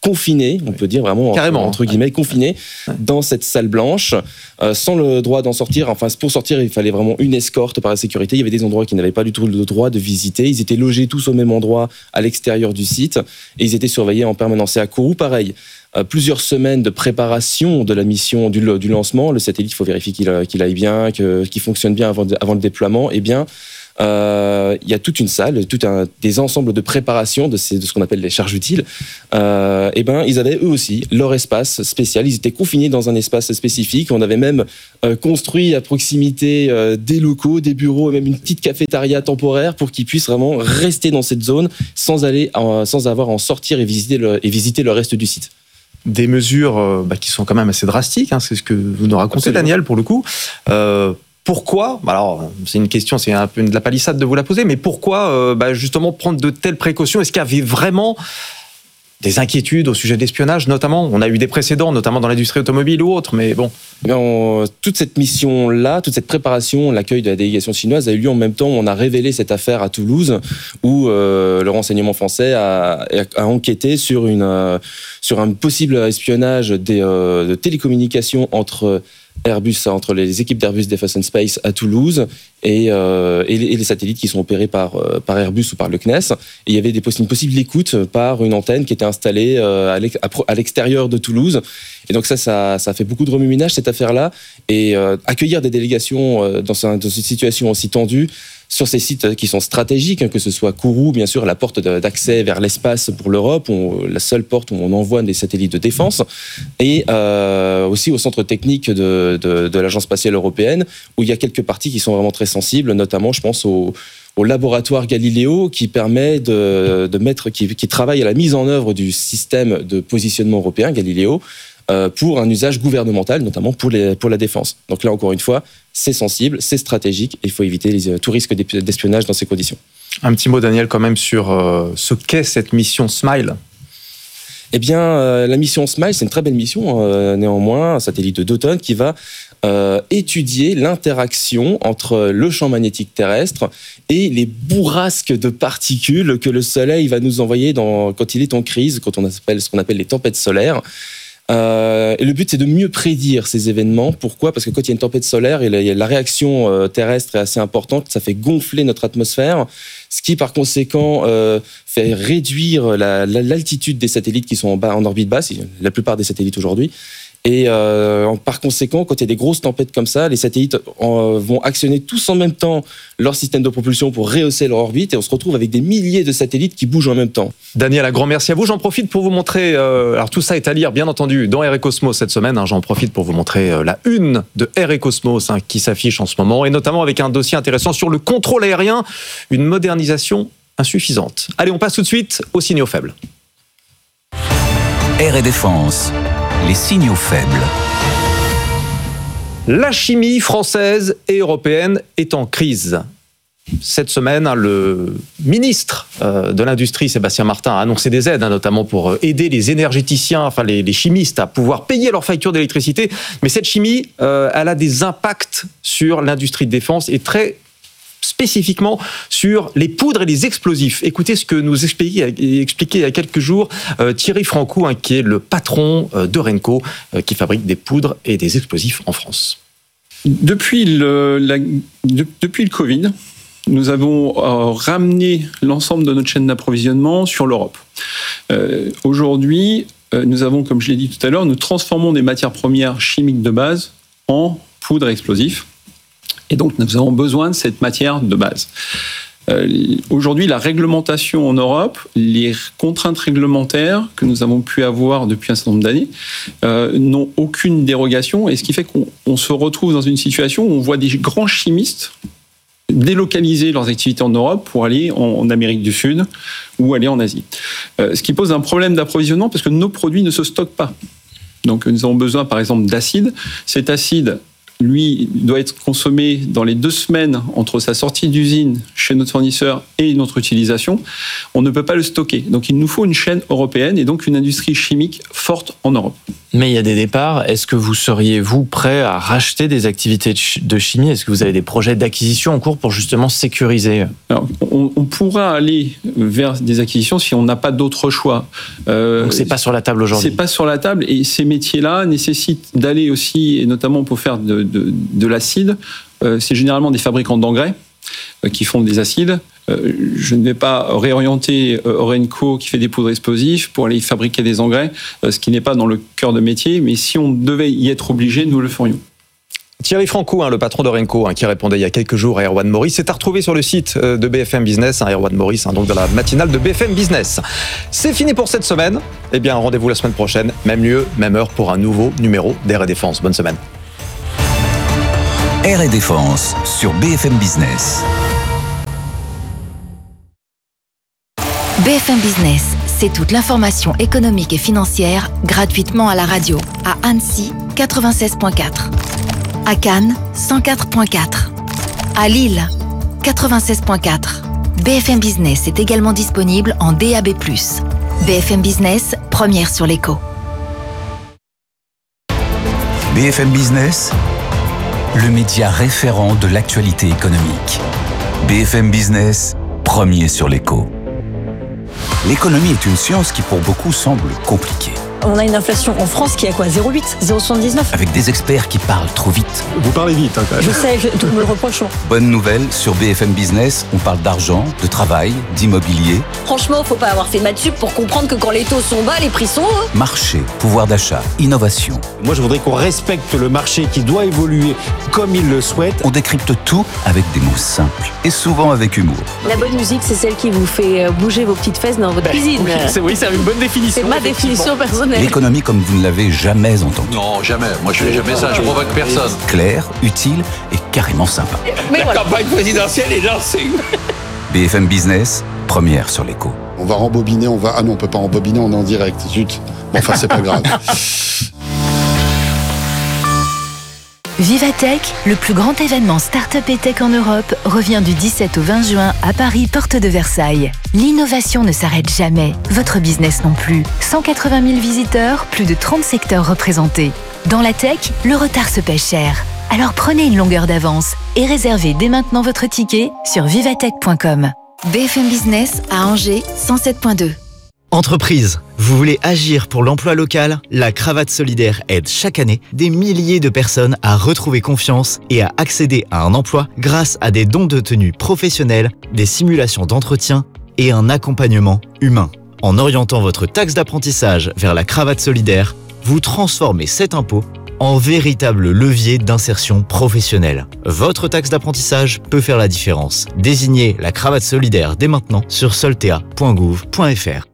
confinés, on peut dire vraiment Carrément. entre, entre guillemets confinés ouais. dans cette salle blanche, euh, sans le droit d'en sortir. Enfin, pour sortir, il fallait vraiment une escorte par la sécurité. Il y avait des endroits qui n'avaient pas du tout le droit de visiter. Ils étaient logés tous au même endroit à l'extérieur du site et ils étaient surveillés en permanence. Et à Kourou, pareil. Euh, plusieurs semaines de préparation de la mission du, du lancement. Le satellite, il faut vérifier qu'il, qu'il aille bien, que, qu'il fonctionne bien avant, de, avant le déploiement. Eh bien, euh, il y a toute une salle, tout un, des ensembles de préparation de, ces, de ce qu'on appelle les charges utiles. Euh, eh ben, ils avaient eux aussi leur espace spécial. Ils étaient confinés dans un espace spécifique. On avait même euh, construit à proximité euh, des locaux, des bureaux, et même une petite cafétéria temporaire pour qu'ils puissent vraiment rester dans cette zone sans aller, euh, sans avoir à en sortir et visiter le, et visiter le reste du site. Des mesures euh, bah, qui sont quand même assez drastiques, hein, c'est ce que vous nous racontez, Absolument. Daniel, pour le coup. Euh, pourquoi, alors c'est une question, c'est un peu de la palissade de vous la poser, mais pourquoi euh, bah, justement prendre de telles précautions ? Est-ce qu'il y avait vraiment des inquiétudes au sujet de l'espionnage, notamment ? On a eu des précédents, notamment dans l'industrie automobile ou autre, mais bon. Dans toute cette mission-là, toute cette préparation, l'accueil de la délégation chinoise a eu lieu en même temps où on a révélé cette affaire à Toulouse, où euh, le renseignement français a, a enquêté sur, une, euh, sur un possible espionnage des, euh, de télécommunications entre Airbus, entre les équipes d'Airbus Defence and Space à Toulouse et, euh, et, les, et les satellites qui sont opérés par, euh, par Airbus ou par le C N E S. Et il y avait des, une possible écoute par une antenne qui était installée euh, à l'extérieur de Toulouse. Et donc ça, ça, ça fait beaucoup de remue-ménage, cette affaire-là. Et euh, accueillir des délégations euh, dans, un, dans une situation aussi tendue, sur ces sites qui sont stratégiques, hein, que ce soit Kourou, bien sûr, la porte d'accès vers l'espace pour l'Europe, on, la seule porte où on envoie des satellites de défense, et euh, aussi au centre technique de, de, de l'Agence spatiale européenne, où il y a quelques parties qui sont vraiment très sensibles, notamment, je pense, au, au laboratoire Galileo, qui permet de, de mettre, qui, qui travaille à la mise en œuvre du système de positionnement européen, Galileo, pour un usage gouvernemental, notamment pour, les, pour la défense. Donc là, encore une fois, c'est sensible, c'est stratégique, et il faut éviter les, tout risque d'espionnage dans ces conditions. Un petit mot, Daniel, quand même, sur euh, ce qu'est cette mission SMILE. Eh bien, euh, la mission SMILE, c'est une très belle mission, euh, néanmoins, un satellite de deux tonnes qui va euh, étudier l'interaction entre le champ magnétique terrestre et les bourrasques de particules que le Soleil va nous envoyer dans, quand il est en crise, quand on appelle ce qu'on appelle les tempêtes solaires. Euh, et le but, c'est de mieux prédire ces événements. Pourquoi ? Parce que quand il y a une tempête solaire, et la, la réaction euh, terrestre est assez importante, ça fait gonfler notre atmosphère, ce qui, par conséquent, euh, fait réduire la, la, l'altitude des satellites qui sont en, bas, en orbite basse, la plupart des satellites aujourd'hui. Et euh, par conséquent, quand il y a des grosses tempêtes comme ça, les satellites en, vont actionner tous en même temps leur système de propulsion pour rehausser leur orbite, et on se retrouve avec des milliers de satellites qui bougent en même temps. Daniel, un grand merci à vous. J'en profite pour vous montrer, euh, alors tout ça est à lire bien entendu dans R et Cosmos cette semaine, hein, j'en profite pour vous montrer euh, la une de R et Cosmos hein, qui s'affiche en ce moment, et notamment avec un dossier intéressant sur le contrôle aérien, une modernisation insuffisante. Allez, on passe tout de suite aux signaux faibles. Air et Défense. Les signaux faibles. La chimie française et européenne est en crise. Cette semaine, le ministre de l'Industrie, Sébastien Martin, a annoncé des aides, notamment pour aider les énergéticiens, enfin les, les chimistes, à pouvoir payer leurs factures d'électricité. Mais cette chimie, elle a des impacts sur l'industrie de défense et très spécifiquement sur les poudres et les explosifs. Écoutez ce que nous expliquait, expliquait il y a quelques jours euh, Thierry Francou, hein, qui est le patron euh, de Renco, euh, qui fabrique des poudres et des explosifs en France. Depuis le, la, de, depuis le Covid, nous avons euh, ramené l'ensemble de notre chaîne d'approvisionnement sur l'Europe. Euh, aujourd'hui, euh, nous avons, comme je l'ai dit tout à l'heure, nous transformons des matières premières chimiques de base en poudres et explosifs. Et donc, nous avons besoin de cette matière de base. Euh, aujourd'hui, la réglementation en Europe, les contraintes réglementaires que nous avons pu avoir depuis un certain nombre d'années, euh, n'ont aucune dérogation. Et ce qui fait qu'on on se retrouve dans une situation où on voit des grands chimistes délocaliser leurs activités en Europe pour aller en, en Amérique du Sud ou aller en Asie. Euh, ce qui pose un problème d'approvisionnement parce que nos produits ne se stockent pas. Donc, nous avons besoin, par exemple, d'acide. Cet acide, lui, doit être consommé dans les deux semaines entre sa sortie d'usine chez chez notre fournisseur et notre utilisation, on ne peut pas le stocker. Donc il nous faut une chaîne européenne et donc une industrie chimique forte en Europe. Mais il y a des départs. Est-ce que vous seriez, vous, prêt à racheter des activités de chimie ? Est-ce que vous avez des projets d'acquisition en cours pour justement sécuriser ? Alors, on, on pourra aller vers des acquisitions si on n'a pas d'autre choix. Euh, Donc c'est pas sur la table aujourd'hui. C'est pas sur la table et ces métiers-là nécessitent d'aller aussi, et notamment pour faire de, de, de l'acide, euh, c'est généralement des fabricants d'engrais euh, qui font des acides. Euh, je ne vais pas réorienter euh, Orenco qui fait des poudres explosives pour aller fabriquer des engrais, euh, ce qui n'est pas dans le cœur de métier, mais si on devait y être obligé, nous le ferions. Thierry Franco, hein, le patron d'Orenco, hein, qui répondait il y a quelques jours à Erwan Maurice, c'est à retrouver sur le site de B F M Business, hein, Erwan Maurice, hein, donc dans la matinale de B F M Business. C'est fini pour cette semaine. Eh bien, rendez-vous la semaine prochaine, même lieu, même heure, pour un nouveau numéro d'Air et Défense. Bonne semaine. Air et Défense sur B F M Business. B F M Business, c'est toute l'information économique et financière gratuitement à la radio, à Annecy quatre-vingt-seize virgule quatre, à Cannes cent quatre virgule quatre, à Lille quatre-vingt-seize virgule quatre. B F M Business est également disponible en D A B plus. B F M Business, première sur l'écho. B F M Business, le média référent de l'actualité économique. B F M Business, premier sur l'écho. L'économie est une science qui pour beaucoup semble compliquée. On a une inflation en France qui est à quoi ? zéro virgule huit, zéro virgule soixante-dix-neuf. Avec des experts qui parlent trop vite. Vous parlez vite, hein, quand même. Je sais, je, tout me le reproche. Bonne nouvelle, sur B F M Business, on parle d'argent, de travail, d'immobilier. Franchement, faut pas avoir fait maths sup pour comprendre que quand les taux sont bas, les prix sont hauts. Marché, pouvoir d'achat, innovation. Moi, je voudrais qu'on respecte le marché qui doit évoluer comme il le souhaite. On décrypte tout avec des mots simples et souvent avec humour. La bonne musique, c'est celle qui vous fait bouger vos petites fesses dans votre ben, cuisine. Oui, c'est, oui, c'est une bonne définition. C'est ma définition personnelle. L'économie comme vous ne l'avez jamais entendue. Non, jamais. Moi, je fais jamais ça. Je provoque personne. Claire, utile et carrément sympa. Mais La voilà. campagne présidentielle est lancée. B F M Business, première sur l'écho. On va rembobiner, on va... Ah non, on peut pas rembobiner, on est en direct. Zut. Bon, enfin, c'est pas grave. Vivatech, le plus grand événement start-up et tech en Europe, revient du dix-sept au vingt juin à Paris, porte de Versailles. L'innovation ne s'arrête jamais, votre business non plus. cent quatre-vingt mille visiteurs, plus de trente secteurs représentés. Dans la tech, le retard se paie cher. Alors prenez une longueur d'avance et réservez dès maintenant votre ticket sur vivatech point com. B F M Business à Angers, cent sept virgule deux. Entreprise, vous voulez agir pour l'emploi local ? La Cravate Solidaire aide chaque année des milliers de personnes à retrouver confiance et à accéder à un emploi grâce à des dons de tenue professionnels, des simulations d'entretien et un accompagnement humain. En orientant votre taxe d'apprentissage vers la Cravate Solidaire, vous transformez cet impôt en véritable levier d'insertion professionnelle. Votre taxe d'apprentissage peut faire la différence. Désignez la Cravate Solidaire dès maintenant sur soltea point gouv point f r.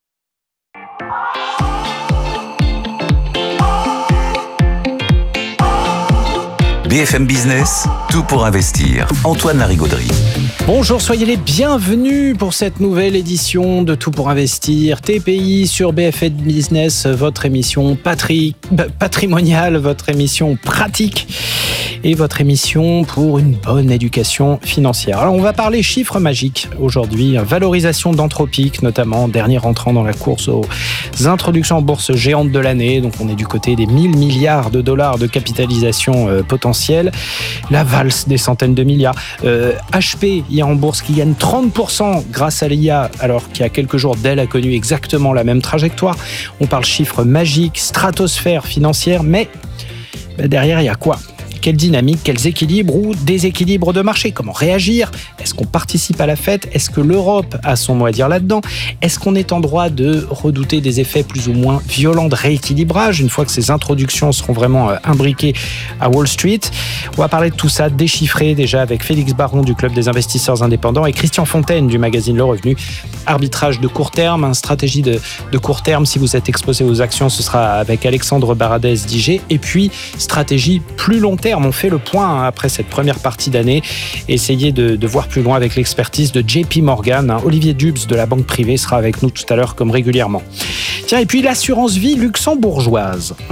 B F M Business, tout pour investir. Antoine Larigauderie. Bonjour, soyez les bienvenus pour cette nouvelle édition de Tout pour investir. T P I sur B F M Business, votre émission patri... patrimoniale, votre émission pratique et votre émission pour une bonne éducation financière. Alors on va parler chiffres magiques aujourd'hui, valorisation d'Anthropic notamment, dernier entrant dans la course aux introductions en bourse géantes de l'année. Donc on est du côté des mille milliards de dollars de capitalisation euh, potentielle. La valse des centaines de milliards. Euh, H P, hier en bourse, qui gagne trente pour cent grâce à l'I A, alors qu'il y a quelques jours, Dell a connu exactement la même trajectoire. On parle chiffres magiques, stratosphère financière, mais bah, derrière, il y a quoi ? Quelle dynamique, quels équilibres ou déséquilibres de marché ? Comment réagir ? Est-ce qu'on participe à la fête ? Est-ce que l'Europe a son mot à dire là-dedans ? Est-ce qu'on est en droit de redouter des effets plus ou moins violents de rééquilibrage une fois que ces introductions seront vraiment imbriquées à Wall Street ? On va parler de tout ça, déchiffré déjà avec Félix Baron du Club des investisseurs indépendants et Christian Fontaine du magazine Le Revenu. Arbitrage de court terme, hein, stratégie de, de court terme. Si vous êtes exposé aux actions, ce sera avec Alexandre Baradez d'I G. Et puis, stratégie plus long terme. On fait le point après cette première partie d'année. Essayez de, de voir plus loin avec l'expertise de J P Morgan. Olivier Dubs de la banque privée sera avec nous tout à l'heure comme régulièrement. Tiens, et puis l'assurance vie luxembourgeoise. Hein.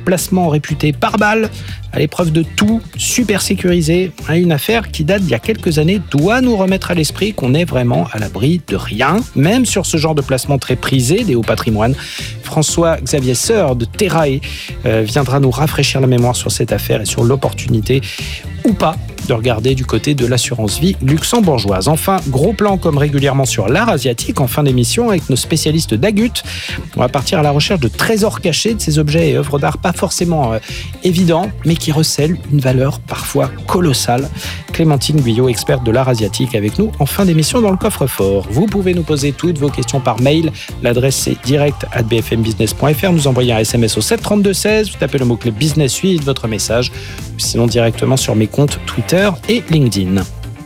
placement réputé par balle, à l'épreuve de tout, super sécurisé. Une affaire qui date d'il y a quelques années doit nous remettre à l'esprit qu'on est vraiment à l'abri de rien, même sur ce genre de placement très prisé des hauts patrimoines. François-Xavier Seur de Terrae euh, viendra nous rafraîchir la mémoire sur cette affaire et sur l'opportunité ou pas de regarder du côté de l'assurance vie luxembourgeoise. Enfin, gros plan comme régulièrement sur l'art asiatique en fin d'émission avec nos spécialistes d'Agut. On va partir à la recherche de trésors cachés, de ces objets et œuvres d'art pas forcément euh, évidents, mais qui recèlent une valeur parfois colossale. Clémentine Guyot, experte de l'art asiatique, avec nous en fin d'émission dans le coffre-fort. Vous pouvez nous poser toutes vos questions par mail. L'adresse c'est direct arobase b f m business point f r. Nous envoyez un S M S au sept trente-deux seize. Vous tapez le mot-clé business suivi de votre message. Ou sinon directement sur mes comptes Twitter et LinkedIn.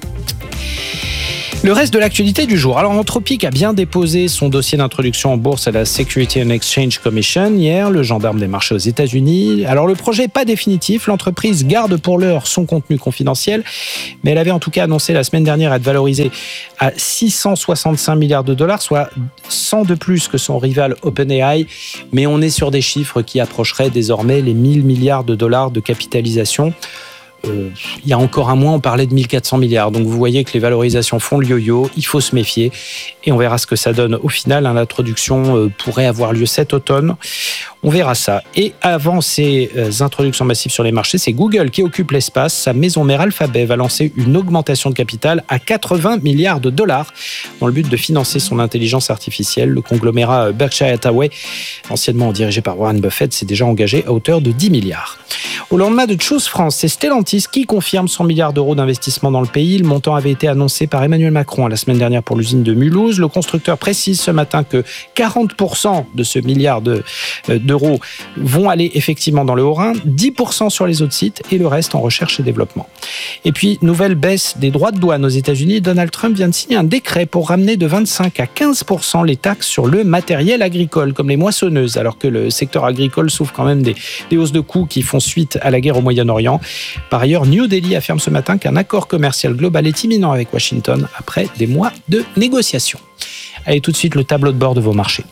Le reste de l'actualité du jour. Alors, Anthropic a bien déposé son dossier d'introduction en bourse à la Security and Exchange Commission hier, le gendarme des marchés aux États-Unis. Alors, le projet n'est pas définitif. L'entreprise garde pour l'heure son contenu confidentiel, mais elle avait en tout cas annoncé la semaine dernière être valorisée à six cent soixante-cinq milliards de dollars, soit cent de plus que son rival OpenAI. Mais on est sur des chiffres qui approcheraient désormais les mille milliards de dollars de capitalisation. Euh, il y a encore un mois, on parlait de mille quatre cents milliards. Donc vous voyez que les valorisations font le yo-yo. Il faut se méfier. Et on verra ce que ça donne au final. L'introduction euh, pourrait avoir lieu cet automne. On verra ça. Et avant ces euh, introductions massives sur les marchés, c'est Google qui occupe l'espace. Sa maison mère Alphabet va lancer une augmentation de capital à quatre-vingts milliards de dollars dans le but de financer son intelligence artificielle. Le conglomérat Berkshire Hathaway, anciennement dirigé par Warren Buffett, s'est déjà engagé à hauteur de dix milliards. Au lendemain de Choose France, c'est Stellantis qui confirme cent milliards d'euros d'investissement dans le pays. Le montant avait été annoncé par Emmanuel Macron la semaine dernière pour l'usine de Mulhouse. Le constructeur précise ce matin que quarante pour cent de ce milliard de, euh, d'euros vont aller effectivement dans le Haut-Rhin, dix pour cent sur les autres sites et le reste en recherche et développement. Et puis, nouvelle baisse des droits de douane aux États-Unis. Donald Trump vient de signer un décret pour ramener de vingt-cinq à quinze pour cent les taxes sur le matériel agricole, comme les moissonneuses, alors que le secteur agricole souffre quand même des, des hausses de coûts qui font suite à la guerre au Moyen-Orient. Par ailleurs, New Delhi affirme ce matin qu'un accord commercial global est imminent avec Washington après des mois de négociations. Allez, tout de suite, le tableau de bord de vos marchés.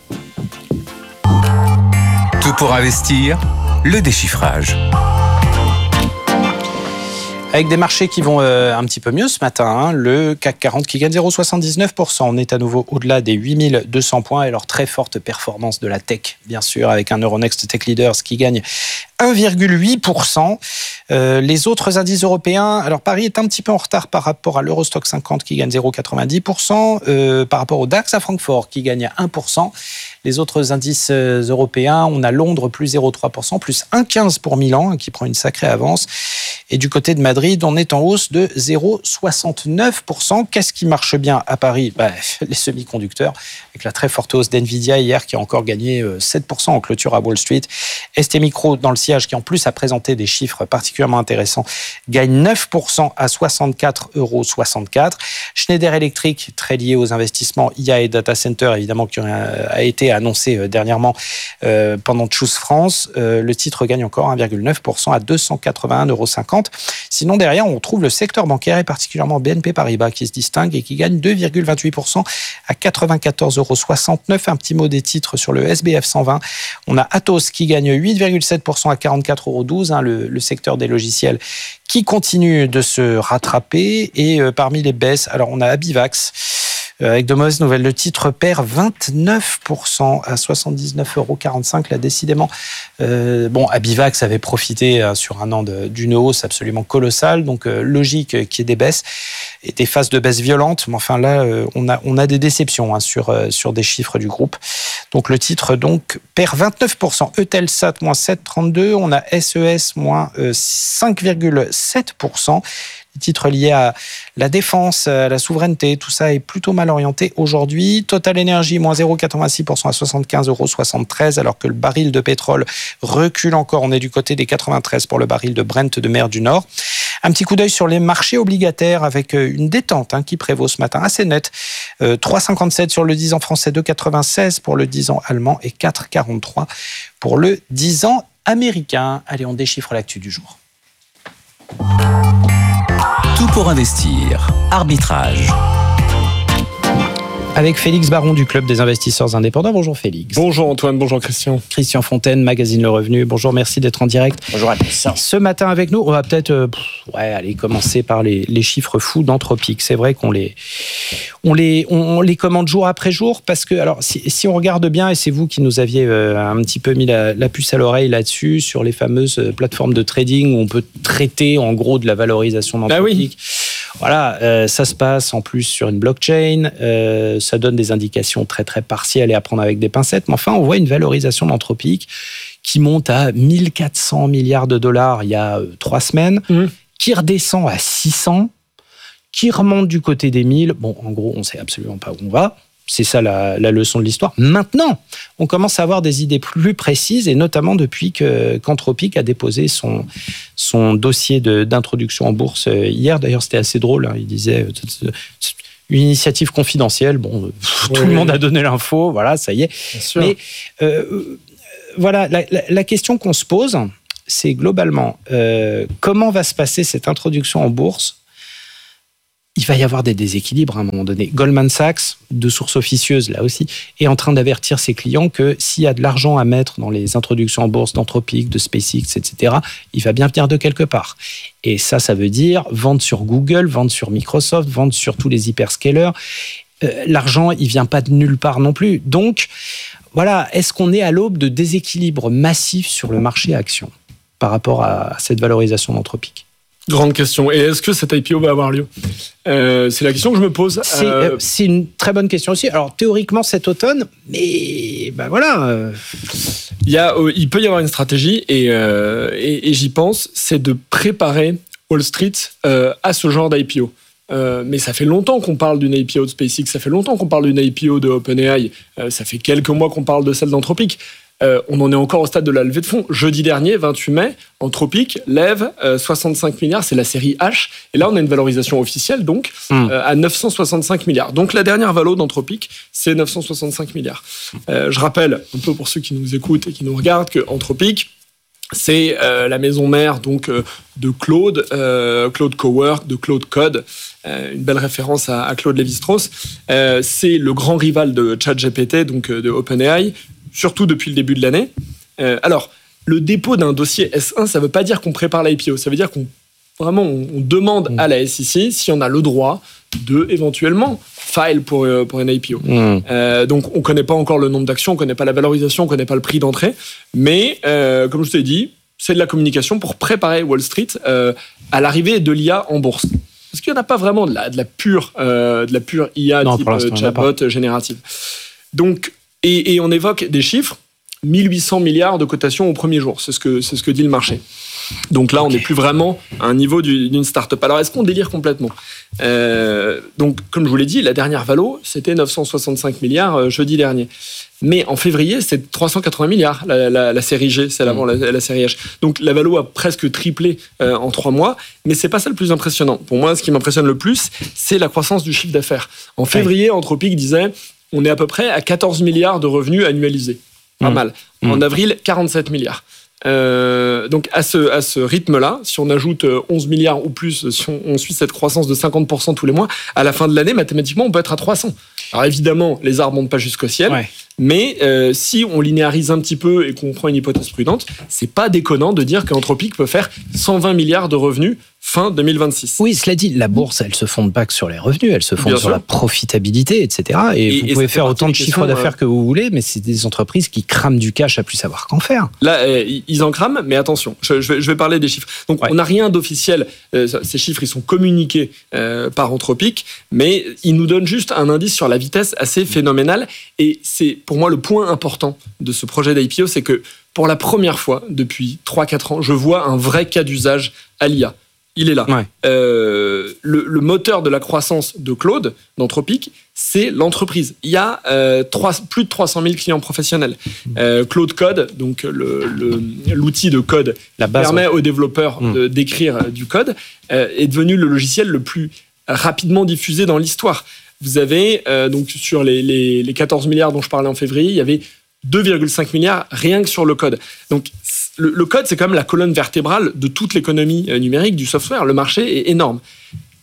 Tout pour investir, le déchiffrage. Avec des marchés qui vont euh, un petit peu mieux ce matin, hein. Le C A C quarante qui gagne zéro virgule soixante-dix-neuf pour cent. On est à nouveau au-delà des huit mille deux cents points et leur très forte performance de la tech, bien sûr, avec un Euronext Tech Leaders qui gagne un virgule huit pour cent. Euh, les autres indices européens, alors Paris est un petit peu en retard par rapport à l'Eurostock cinquante qui gagne zéro virgule quatre-vingt-dix pour cent, euh, par rapport au DAX à Francfort qui gagne un pour cent. Les autres indices européens, on a Londres plus zéro virgule trois pour cent, plus un virgule quinze pour cent pour Milan qui prend une sacrée avance. Et du côté de Madrid, on est en hausse de zéro virgule soixante-neuf pour cent. Qu'est-ce qui marche bien à Paris ? Bah, les semi-conducteurs, avec la très forte hausse d'Nvidia hier qui a encore gagné sept pour cent en clôture à Wall Street. S T Micro dans le sillage qui en plus a présenté des chiffres particulièrement intéressants, gagne neuf pour cent à soixante-quatre euros soixante-quatre. Schneider Electric, très lié aux investissements I A et Data Center, évidemment, qui a été annoncé dernièrement euh, pendant Choose France. Euh, le titre gagne encore un virgule neuf pour cent à deux cent quatre-vingt-un euros cinquante. Sinon, derrière, on trouve le secteur bancaire et particulièrement B N P Paribas qui se distingue et qui gagne deux virgule vingt-huit pour cent à quatre-vingt-quatorze euros soixante-neuf. Un petit mot des titres sur le S B F cent vingt. On a Atos qui gagne huit virgule sept pour cent à quarante-quatre euros douze, hein, le, le secteur des logiciels qui continue de se rattraper. Et euh, parmi les baisses, alors on a Abivax. Avec de mauvaises nouvelles, le titre perd vingt-neuf pour cent à soixante-dix-neuf euros quarante-cinq. Là, décidément, euh, bon, Abivax avait profité hein, sur un an de, d'une hausse absolument colossale, donc euh, logique euh, qu'il y ait des baisses et des phases de baisse violentes. Mais enfin là, euh, on a on a des déceptions hein, sur euh, sur des chiffres du groupe. Donc le titre donc perd vingt-neuf pour cent. Eutelsat moins sept virgule trente-deux. On a S E S moins euh, cinq virgule sept pour cent. Les titres liés à la défense, à la souveraineté, tout ça est plutôt mal orienté aujourd'hui. Total Energy, moins zéro virgule quatre-vingt-six pour cent à soixante-quinze euros soixante-treize, alors que le baril de pétrole recule encore. On est du côté des quatre-vingt-treize pour le baril de Brent de mer du Nord. Un petit coup d'œil sur les marchés obligataires avec une détente hein, qui prévaut ce matin assez nette. Euh, trois virgule cinquante-sept sur le dix ans français, deux virgule quatre-vingt-seize pour le dix ans allemand et quatre virgule quarante-trois pour le dix ans américain. Allez, on déchiffre l'actu du jour. Tout pour investir. Arbitrage. avec Félix Baron du Club des investisseurs indépendants. Bonjour Félix. Bonjour Antoine, bonjour Christian. Christian Fontaine, Magazine Le Revenu. Bonjour, merci d'être en direct. Bonjour à tous. Ce matin avec nous, on va peut-être euh, ouais, allez, commencer par les, les chiffres fous d'Anthropic. C'est vrai qu'on les, on les, on, on les commande jour après jour parce que, alors, si, si on regarde bien, et c'est vous qui nous aviez euh, un petit peu mis la, la puce à l'oreille là-dessus, sur les fameuses plateformes de trading où on peut traiter en gros de la valorisation d'Anthropic. Ah oui. Voilà, euh, ça se passe en plus sur une blockchain, euh, ça donne des indications très très partielles et à prendre avec des pincettes, mais enfin on voit une valorisation d'Anthropic qui monte à mille quatre cents milliards de dollars il y a euh, trois semaines, mmh. qui redescend à six cents, qui remonte du côté des mille. Bon, en gros, on ne sait absolument pas où on va. C'est ça la, la leçon de l'histoire. Maintenant, on commence à avoir des idées plus précises, et notamment depuis que, qu'Anthropic a déposé son, son dossier de, d'introduction en bourse hier. D'ailleurs, c'était assez drôle. Hein. Il disait euh, une initiative confidentielle. Bon, oui, tout le monde a donné l'info. Voilà, ça y est. Mais euh, voilà, la, la, la question qu'on se pose, c'est globalement euh, comment va se passer cette introduction en bourse. Il va y avoir des déséquilibres à un moment donné. Goldman Sachs, de sources officieuses là aussi, est en train d'avertir ses clients que s'il y a de l'argent à mettre dans les introductions en bourse d'Anthropic, de SpaceX, et cetera, il va bien venir de quelque part. Et ça, ça veut dire vendre sur Google, vendre sur Microsoft, vendre sur tous les hyperscalers. Euh, l'argent, il vient pas de nulle part non plus. Donc, voilà, est-ce qu'on est à l'aube de déséquilibres massifs sur le marché actions par rapport à cette valorisation d'Anthropic ? Grande question. Et est-ce que cet I P O va avoir lieu ? euh, C'est la question que je me pose. C'est, euh... c'est une très bonne question aussi. Alors, théoriquement, cet automne, mais ben voilà. Euh... Il, y a, euh, il peut y avoir une stratégie, et, euh, et, et j'y pense, c'est de préparer Wall Street euh, à ce genre d'I P O. Euh, mais ça fait longtemps qu'on parle d'une I P O de SpaceX, ça fait longtemps qu'on parle d'une I P O de OpenAI, euh, ça fait quelques mois qu'on parle de celle d'Anthropic. Euh, on en est encore au stade de la levée de fonds. Jeudi dernier, vingt-huit mai, Anthropic lève euh, soixante-cinq milliards, c'est la série H. Et là, on a une valorisation officielle, donc, mmh. euh, à neuf cent soixante-cinq milliards. Donc, la dernière valo d'Anthropic, c'est neuf cent soixante-cinq milliards. Euh, je rappelle, un peu pour ceux qui nous écoutent et qui nous regardent, que Anthropic, c'est euh, la maison mère donc, euh, de Claude, euh, Claude Cowork, de Claude Code. Euh, une belle référence à, à Claude Lévi-Strauss. Euh, c'est le grand rival de ChatGPT, donc euh, de OpenAI, surtout depuis le début de l'année. Euh, alors, le dépôt d'un dossier S un, ça ne veut pas dire qu'on prépare l'I P O, ça veut dire qu'on vraiment on, on demande mmh. à la S E C si on a le droit de éventuellement file pour, euh, pour une I P O. Mmh. Euh, donc, on ne connaît pas encore le nombre d'actions, on ne connaît pas la valorisation, on ne connaît pas le prix d'entrée, mais euh, comme je t'ai dit, c'est de la communication pour préparer Wall Street euh, à l'arrivée de l'I A en bourse. Parce qu'il n'y en a pas vraiment de la, de la pure, euh, de la pure I A non, type euh, chatbot générative. Donc, Et, et on évoque des chiffres, mille huit cents milliards de cotations au premier jour. C'est ce que, c'est ce que dit le marché. Donc là, okay. on n'est plus vraiment à un niveau du, d'une start-up. Alors, est-ce qu'on délire complètement ? euh, Donc, comme je vous l'ai dit, la dernière valo, c'était neuf cent soixante-cinq milliards euh, jeudi dernier. Mais en février, c'est trois cent quatre-vingts milliards, la, la, la série G, c'est avant mmh. la, la série H. Donc, la valo a presque triplé euh, en trois mois, mais c'est pas ça le plus impressionnant. Pour moi, ce qui m'impressionne le plus, c'est la croissance du chiffre d'affaires. En février, Anthropic disait... on est à peu près à quatorze milliards de revenus annualisés. Pas mmh. mal. En mmh. avril, quarante-sept milliards. Euh, donc, à ce, à ce rythme-là, si on ajoute onze milliards ou plus, si on, on suit cette croissance de cinquante pour cent tous les mois, à la fin de l'année, mathématiquement, on peut être à trois cents. Alors, évidemment, les arbres ne montent pas jusqu'au ciel, ouais. mais euh, si on linéarise un petit peu et qu'on prend une hypothèse prudente, c'est pas déconnant de dire qu'Anthropic peut faire cent vingt milliards de revenus fin deux mille vingt-six. Oui, cela dit, la bourse, elle se fonde pas que sur les revenus, elle se fonde Bien sur sûr. la profitabilité, et cetera. Et, et vous et pouvez faire autant de chiffres d'affaires euh... que vous voulez, mais c'est des entreprises qui crament du cash à plus savoir qu'en faire. Là, euh, ils en crament, mais attention, je, je, vais, je vais parler des chiffres. Donc, ouais. on n'a rien d'officiel. Euh, ces chiffres, ils sont communiqués euh, par Anthropic, mais ils nous donnent juste un indice sur la vitesse assez phénoménale. Et c'est, pour moi, le point important de ce projet d'I P O, c'est que pour la première fois depuis trois à quatre ans, je vois un vrai cas d'usage à l'I A. Il est là. Ouais. Euh, le, le moteur de la croissance de Claude, d'Anthropic, c'est l'entreprise. Il y a euh, trois, plus de trois cent mille clients professionnels. Euh, Claude Code, donc le, le, l'outil de code la base, permet ouais. aux développeurs mmh. de, d'écrire du code, euh, est devenu le logiciel le plus rapidement diffusé dans l'histoire. Vous avez, euh, donc sur les, les, les quatorze milliards dont je parlais en février, il y avait deux virgule cinq milliards rien que sur le code. Donc, le, le code, c'est quand même la colonne vertébrale de toute l'économie numérique, du software. Le marché est énorme.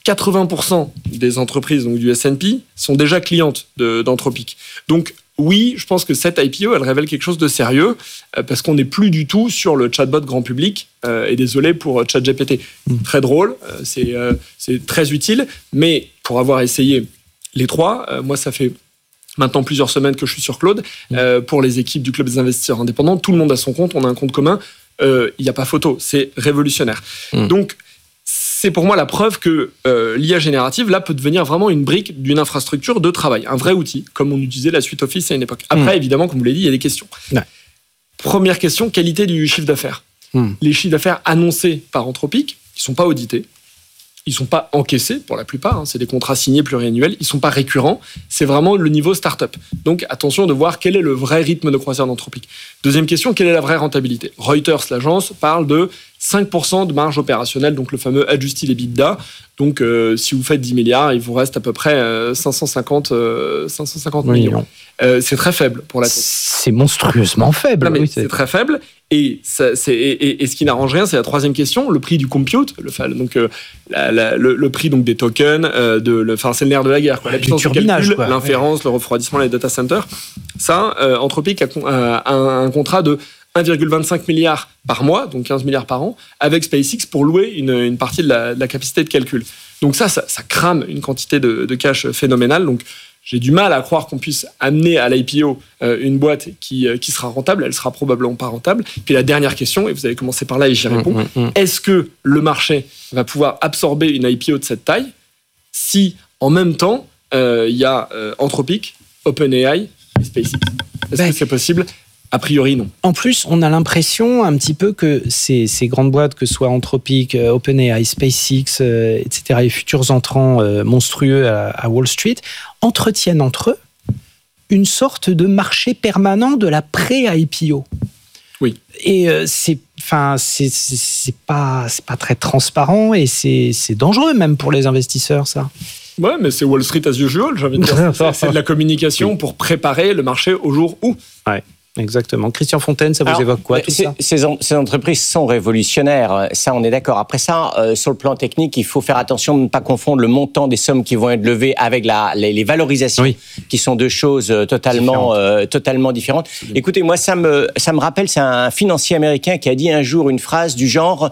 quatre-vingts pour cent des entreprises donc du S and P sont déjà clientes de, d'Anthropic. Donc, oui, je pense que cette I P O, elle révèle quelque chose de sérieux euh, parce qu'on n'est plus du tout sur le chatbot grand public. Euh, et désolé pour ChatGPT. Mmh. Très drôle, euh, c'est, euh, c'est très utile, mais pour avoir essayé les trois, euh, moi, ça fait maintenant plusieurs semaines que je suis sur Claude. Euh, pour les équipes du Club des investisseurs indépendants, tout le monde a son compte, on a un compte commun. Il euh, n'y a pas photo, c'est révolutionnaire. Mmh. Donc, c'est pour moi la preuve que euh, l'I A générative, là, peut devenir vraiment une brique d'une infrastructure de travail, un vrai outil, comme on utilisait la suite Office à une époque. Après, mmh. évidemment, comme vous l'avez dit, il y a des questions. Ouais. Première question, qualité du chiffre d'affaires. Mmh. Les chiffres d'affaires annoncés par Anthropic, ils ne sont pas audités. Ils ne sont pas encaissés pour la plupart, hein, c'est des contrats signés pluriannuels, ils ne sont pas récurrents, c'est vraiment le niveau start-up. Donc attention de voir quel est le vrai rythme de croisière d'Anthropic. Deuxième question, quelle est la vraie rentabilité ? Reuters, l'agence, parle de cinq pour cent de marge opérationnelle, donc le fameux adjusted EBITDA. Donc euh, si vous faites dix milliards, il vous reste à peu près euh, cinq cent cinquante, euh, cinq cent cinquante oui, millions. Euh, c'est très faible pour la tech. C'est monstrueusement faible. Non, mais oui, c'est... c'est très faible. Et, ça, c'est, et, et, et ce qui n'arrange rien, c'est la troisième question, le prix du compute, le, donc, euh, la, la, le, le prix donc, des tokens, euh, de, le, c'est le nerf de la guerre. Quoi. La puissance du calcul, quoi. L'inférence, ouais. Le refroidissement, les data centers. Ça, euh, Anthropic a, a un, un contrat de un virgule vingt-cinq milliard par mois, donc quinze milliards par an, avec SpaceX pour louer une, une partie de la, de la capacité de calcul. Donc ça, ça, ça crame une quantité de, de cash phénoménale. Donc j'ai du mal à croire qu'on puisse amener à l'I P O euh, une boîte qui, euh, qui sera rentable. Elle sera probablement pas rentable. Puis la dernière question, et vous avez commencé par là et j'y réponds, mmh, mmh. Est-ce que le marché va pouvoir absorber une I P O de cette taille si, en même temps, il euh, y a euh, Anthropic, OpenAI et SpaceX ? Est-ce ben, que c'est possible ? A priori, non. En plus, on a l'impression un petit peu que ces, ces grandes boîtes, que ce soit Anthropic, OpenAI, SpaceX, euh, et cetera, les futurs entrants euh, monstrueux à, à Wall Street, entretiennent entre eux une sorte de marché permanent de la pré-I P O. Oui. Et euh, c'est, enfin, c'est, c'est, c'est pas, c'est pas très transparent et c'est, c'est dangereux même pour les investisseurs, ça. Ouais, mais c'est Wall Street as usual, j'ai envie de dire. C'est, c'est de la communication oui. pour préparer le marché au jour où. Ouais. Exactement. Christian Fontaine, ça vous Alors, évoque quoi tout ces, ça ces, en, ces entreprises sont révolutionnaires, ça on est d'accord. Après ça, euh, sur le plan technique, il faut faire attention de ne pas confondre le montant des sommes qui vont être levées avec la, les, les valorisations, oui. qui sont deux choses totalement, euh, totalement différentes. Écoutez, moi ça me, ça me rappelle, c'est un financier américain qui a dit un jour une phrase du genre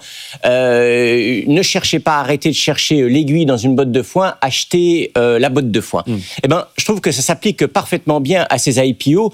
euh, « Ne cherchez pas à arrêter de chercher l'aiguille dans une botte de foin, achetez euh, la botte de foin mm. ». Eh ben, je trouve que ça s'applique parfaitement bien à ces I P O.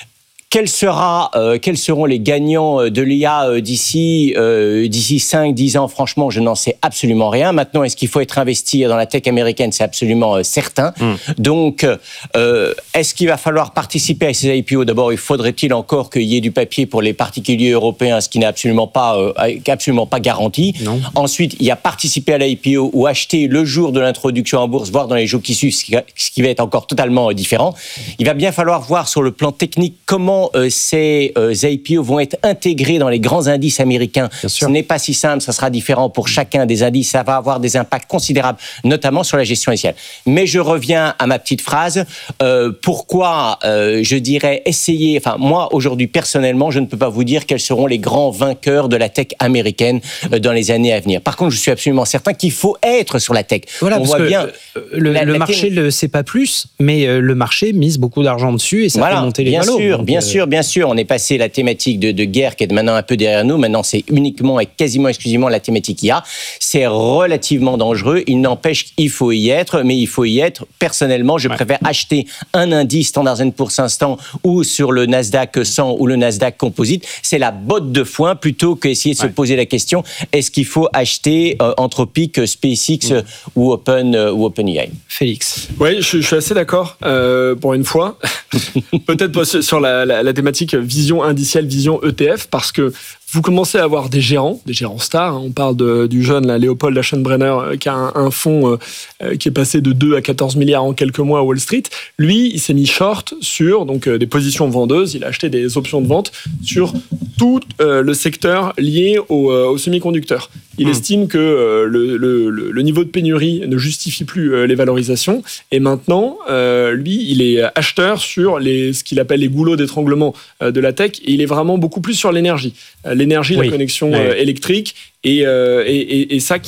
Quel sera, euh, quels seront les gagnants de l'I A euh, d'ici, euh, d'ici cinq dix ans? Franchement, je n'en sais absolument rien. Maintenant, est-ce qu'il faut être investi dans la tech américaine? C'est absolument euh, certain. Mm. Donc, euh, est-ce qu'il va falloir participer à ces I P O? D'abord, il faudrait-il encore qu'il y ait du papier pour les particuliers européens, ce qui n'est absolument pas, euh, absolument pas garanti. Non. Ensuite, il y a participer à l'I P O ou acheter le jour de l'introduction en bourse, voire dans les jours qui suivent, ce qui va être encore totalement euh, différent. Il va bien falloir voir sur le plan technique comment Euh, ces euh, I P O vont être intégrés dans les grands indices américains. Ce n'est pas si simple, ça sera différent pour chacun des indices, ça va avoir des impacts considérables, notamment sur la gestion initiale. Mais je reviens à ma petite phrase, euh, pourquoi euh, je dirais essayer, enfin moi aujourd'hui personnellement, je ne peux pas vous dire quels seront les grands vainqueurs de la tech américaine euh, dans les années à venir. Par contre, je suis absolument certain qu'il faut être sur la tech. Voilà, On parce voit que bien le, la, le la marché ne le sait pas plus, mais euh, le marché mise beaucoup d'argent dessus et ça voilà, fait monter les bien valos. Sûr, donc, bien euh... sûr, bien sûr. On est passé la thématique de, de guerre qui est maintenant un peu derrière nous. Maintenant, c'est uniquement et quasiment exclusivement la thématique I A. C'est relativement dangereux. Il n'empêche qu'il faut y être, mais il faut y être. Personnellement, je ouais. préfère acheter un indice Standard and Poor's Instant ou sur le Nasdaq cent ou le Nasdaq Composite. C'est la botte de foin plutôt qu'essayer de ouais. se poser la question est-ce qu'il faut acheter euh, Anthropic, SpaceX ouais. ou Open euh, ou OpenAI. Félix. Oui, je, je suis assez d'accord euh, pour une fois. Peut-être pas sur la, la, la thématique vision indicielle, vision E T F, parce que vous commencez à avoir des gérants, des gérants stars. Hein. On parle de, du jeune là, Léopold Aschenbrenner, euh, qui a un, un fonds euh, qui est passé de deux à quatorze milliards en quelques mois à Wall Street. Lui, il s'est mis short sur donc, euh, des positions vendeuses. Il a acheté des options de vente sur tout euh, le secteur lié au, euh, aux semi-conducteurs. Il mmh. estime que euh, le, le, le niveau de pénurie ne justifie plus euh, les valorisations. Et maintenant, euh, lui, il est acheteur sur les, ce qu'il appelle les goulots d'étranglement euh, de la tech. Et il est vraiment beaucoup plus sur l'énergie. Euh, l'énergie, oui. la connexion oui. euh, électrique. Et, euh, et, et, et ça qui...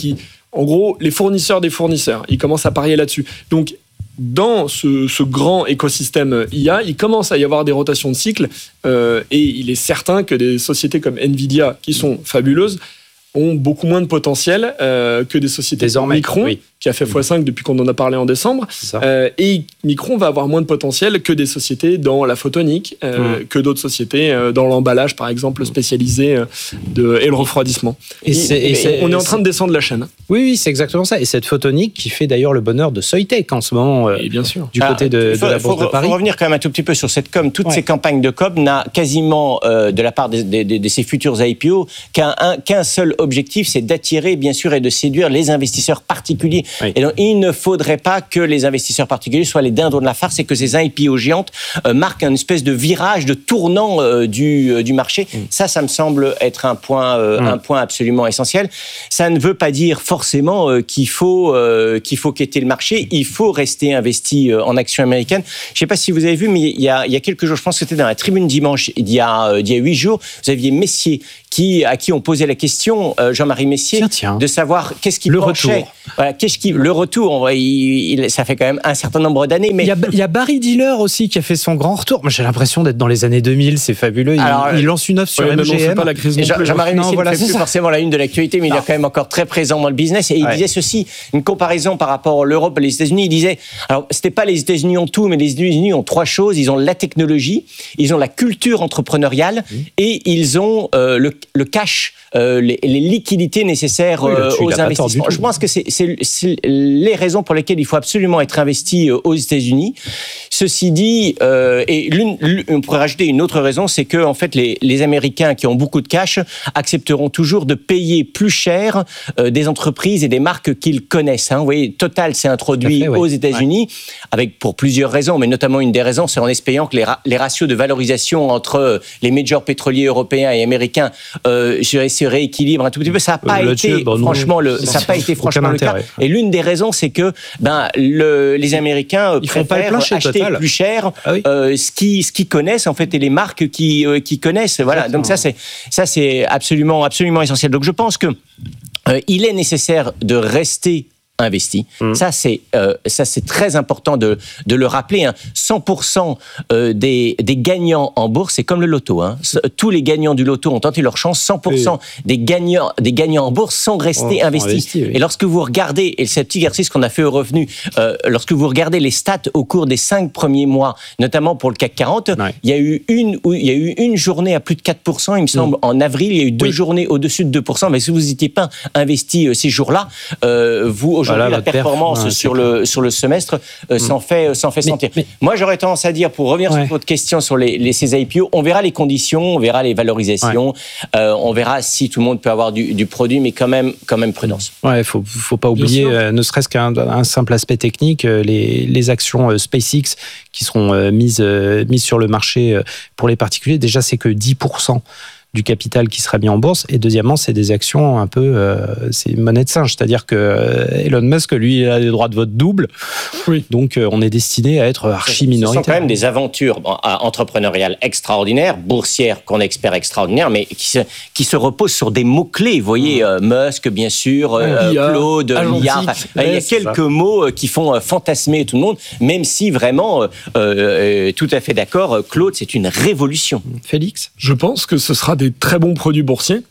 en gros, les fournisseurs des fournisseurs. Ils commencent à parier là-dessus. Donc, dans ce, ce grand écosystème I A, il commence à y avoir des rotations de cycles euh, et il est certain que des sociétés comme Nvidia, qui sont fabuleuses, ont beaucoup moins de potentiel euh, que des sociétés Désormais, comme Micron, oui. qui a fait fois cinq depuis qu'on en a parlé en décembre. Euh, et Micron va avoir moins de potentiel que des sociétés dans la photonique, euh, mmh. que d'autres sociétés euh, dans l'emballage, par exemple, spécialisé euh, de, et le refroidissement. Et, et, c'est, et, et c'est, on est en train de descendre la chaîne. Oui, oui, c'est exactement ça. Et cette photonique qui fait d'ailleurs le bonheur de Soitec en ce moment, euh, et bien sûr. du côté de, faut, de la faut, Bourse de Paris. Il faut revenir quand même un tout petit peu sur cette com. Toutes ouais. ces campagnes de com n'a quasiment, euh, de la part de, de, de, de ces futurs I P O, qu'un, un, qu'un seul objectif, c'est d'attirer, bien sûr, et de séduire les investisseurs particuliers. Oui. Et donc, il ne faudrait pas que les investisseurs particuliers soient les dindons de la farce et que ces I P O géantes euh, marquent une espèce de virage, de tournant euh, du, euh, du marché. Mm. Ça, ça me semble être un point, euh, mm. un point absolument essentiel. Ça ne veut pas dire forcément euh, qu'il faut, euh, qu'il faut quitter le marché. Il faut rester investi euh, en actions américaines. Je ne sais pas si vous avez vu, mais il y a, il y a quelques jours, je pense que c'était dans la Tribune Dimanche, il y a, euh, il y a huit jours, vous aviez Messier qui, à qui on posait la question, euh, Jean-Marie Messier, tiens, tiens. de savoir qu'est-ce qui le penchait. Retour. Voilà, qu'est-ce qui, le retour, on va, il, il, ça fait quand même un certain nombre d'années. Mais il y a, il y a Barry Diller aussi qui a fait son grand retour. Moi, j'ai l'impression d'être dans les années deux mille, c'est fabuleux. Il, Alors, il lance une offre sur ouais, M G M. Pas la crise et Jean, Jean-Marie Messier voilà, ne fait plus ça. forcément la une de l'actualité, mais non. il est quand même encore très présent dans le business. Et il ouais. disait ceci, une comparaison par rapport à l'Europe et les États-Unis. Il disait, alors c'était pas les États-Unis ont tout, mais les États-Unis ont trois choses. Ils ont la technologie, ils ont la culture entrepreneuriale mmh. et ils ont euh, le, le cash. Euh, les, les liquidités nécessaires oui, euh, aux investissements. Je pense que c'est, c'est, c'est les raisons pour lesquelles il faut absolument être investi euh, aux États-Unis. Ceci dit, euh, et l'une, l'une, on pourrait rajouter une autre raison, c'est que en fait les, les Américains qui ont beaucoup de cash accepteront toujours de payer plus cher euh, des entreprises et des marques qu'ils connaissent. Hein. Vous voyez, Total s'est introduit fait, aux oui. États-Unis ouais. avec pour plusieurs raisons, mais notamment une des raisons, c'est en espérant que les, ra- les ratios de valorisation entre les majors pétroliers européens et américains euh, se rééquilibre un tout petit peu. Ça n'a pas euh, été, bah, franchement, le, ça n'a pas été franchement le cas. Et l'une des raisons, c'est que ben le, les Américains Ils préfèrent acheter total. plus cher ah oui. euh, ce qu'ils ce qu'ils connaissent en fait et les marques qui euh, qui connaissent. Voilà. Exactement. Donc ça c'est ça c'est absolument absolument essentiel. Donc je pense que euh, il est nécessaire de rester investi. Mmh. Ça, c'est, euh, ça, c'est très important de, de le rappeler. Hein. cent pour cent euh, des, des gagnants en bourse, c'est comme le loto. Hein. Tous les gagnants du loto ont tenté leur chance. cent pour cent oui. des, gagnants, des gagnants en bourse sont restés oh, investis. Investi, oui. Et lorsque vous regardez, et c'est un petit exercice qu'on a fait au revenu, euh, lorsque vous regardez les stats au cours des cinq premiers mois, notamment pour le C A C quarante, ouais. il y a eu une, il y a eu une journée à plus de quatre pour cent, il me semble, mmh. en avril. Il y a eu deux oui. journées au-dessus de deux pour cent. Mais si vous n'étiez pas investi euh, ces jours-là, euh, vous, aujourd'hui, Voilà, la performance perf, sur, le, sur le semestre euh, mmh. s'en fait, s'en fait mais, sentir. Mais, Moi, j'aurais tendance à dire, pour revenir ouais. sur votre question sur les, les, ces I P O, on verra les conditions, on verra les valorisations, ouais. euh, on verra si tout le monde peut avoir du, du produit, mais quand même, quand même prudence. Il ne faut, faut pas oublier, euh, ne serait-ce qu'un un simple aspect technique, euh, les, les actions euh, SpaceX qui seront euh, mises, euh, mises sur le marché euh, pour les particuliers, déjà, c'est que dix pour cent du capital qui sera mis en bourse, et deuxièmement, c'est des actions un peu, euh, c'est une monnaie de singe, c'est-à-dire que euh, Elon Musk, lui, il a des droits de vote doubles, oui. donc euh, on est destiné à être archi minoritaire. Ce sont quand même des aventures entrepreneuriales extraordinaires, boursières qu'on espère extraordinaires, mais qui se, qui se reposent sur des mots-clés. Vous voyez, euh, Musk, bien sûr, euh, Claude, l'I A, enfin, il y a quelques ça. mots qui font fantasmer tout le monde, même si vraiment, euh, euh, tout à fait d'accord, Claude, c'est une révolution. Félix ? Je pense que ce sera des très bons produits boursiers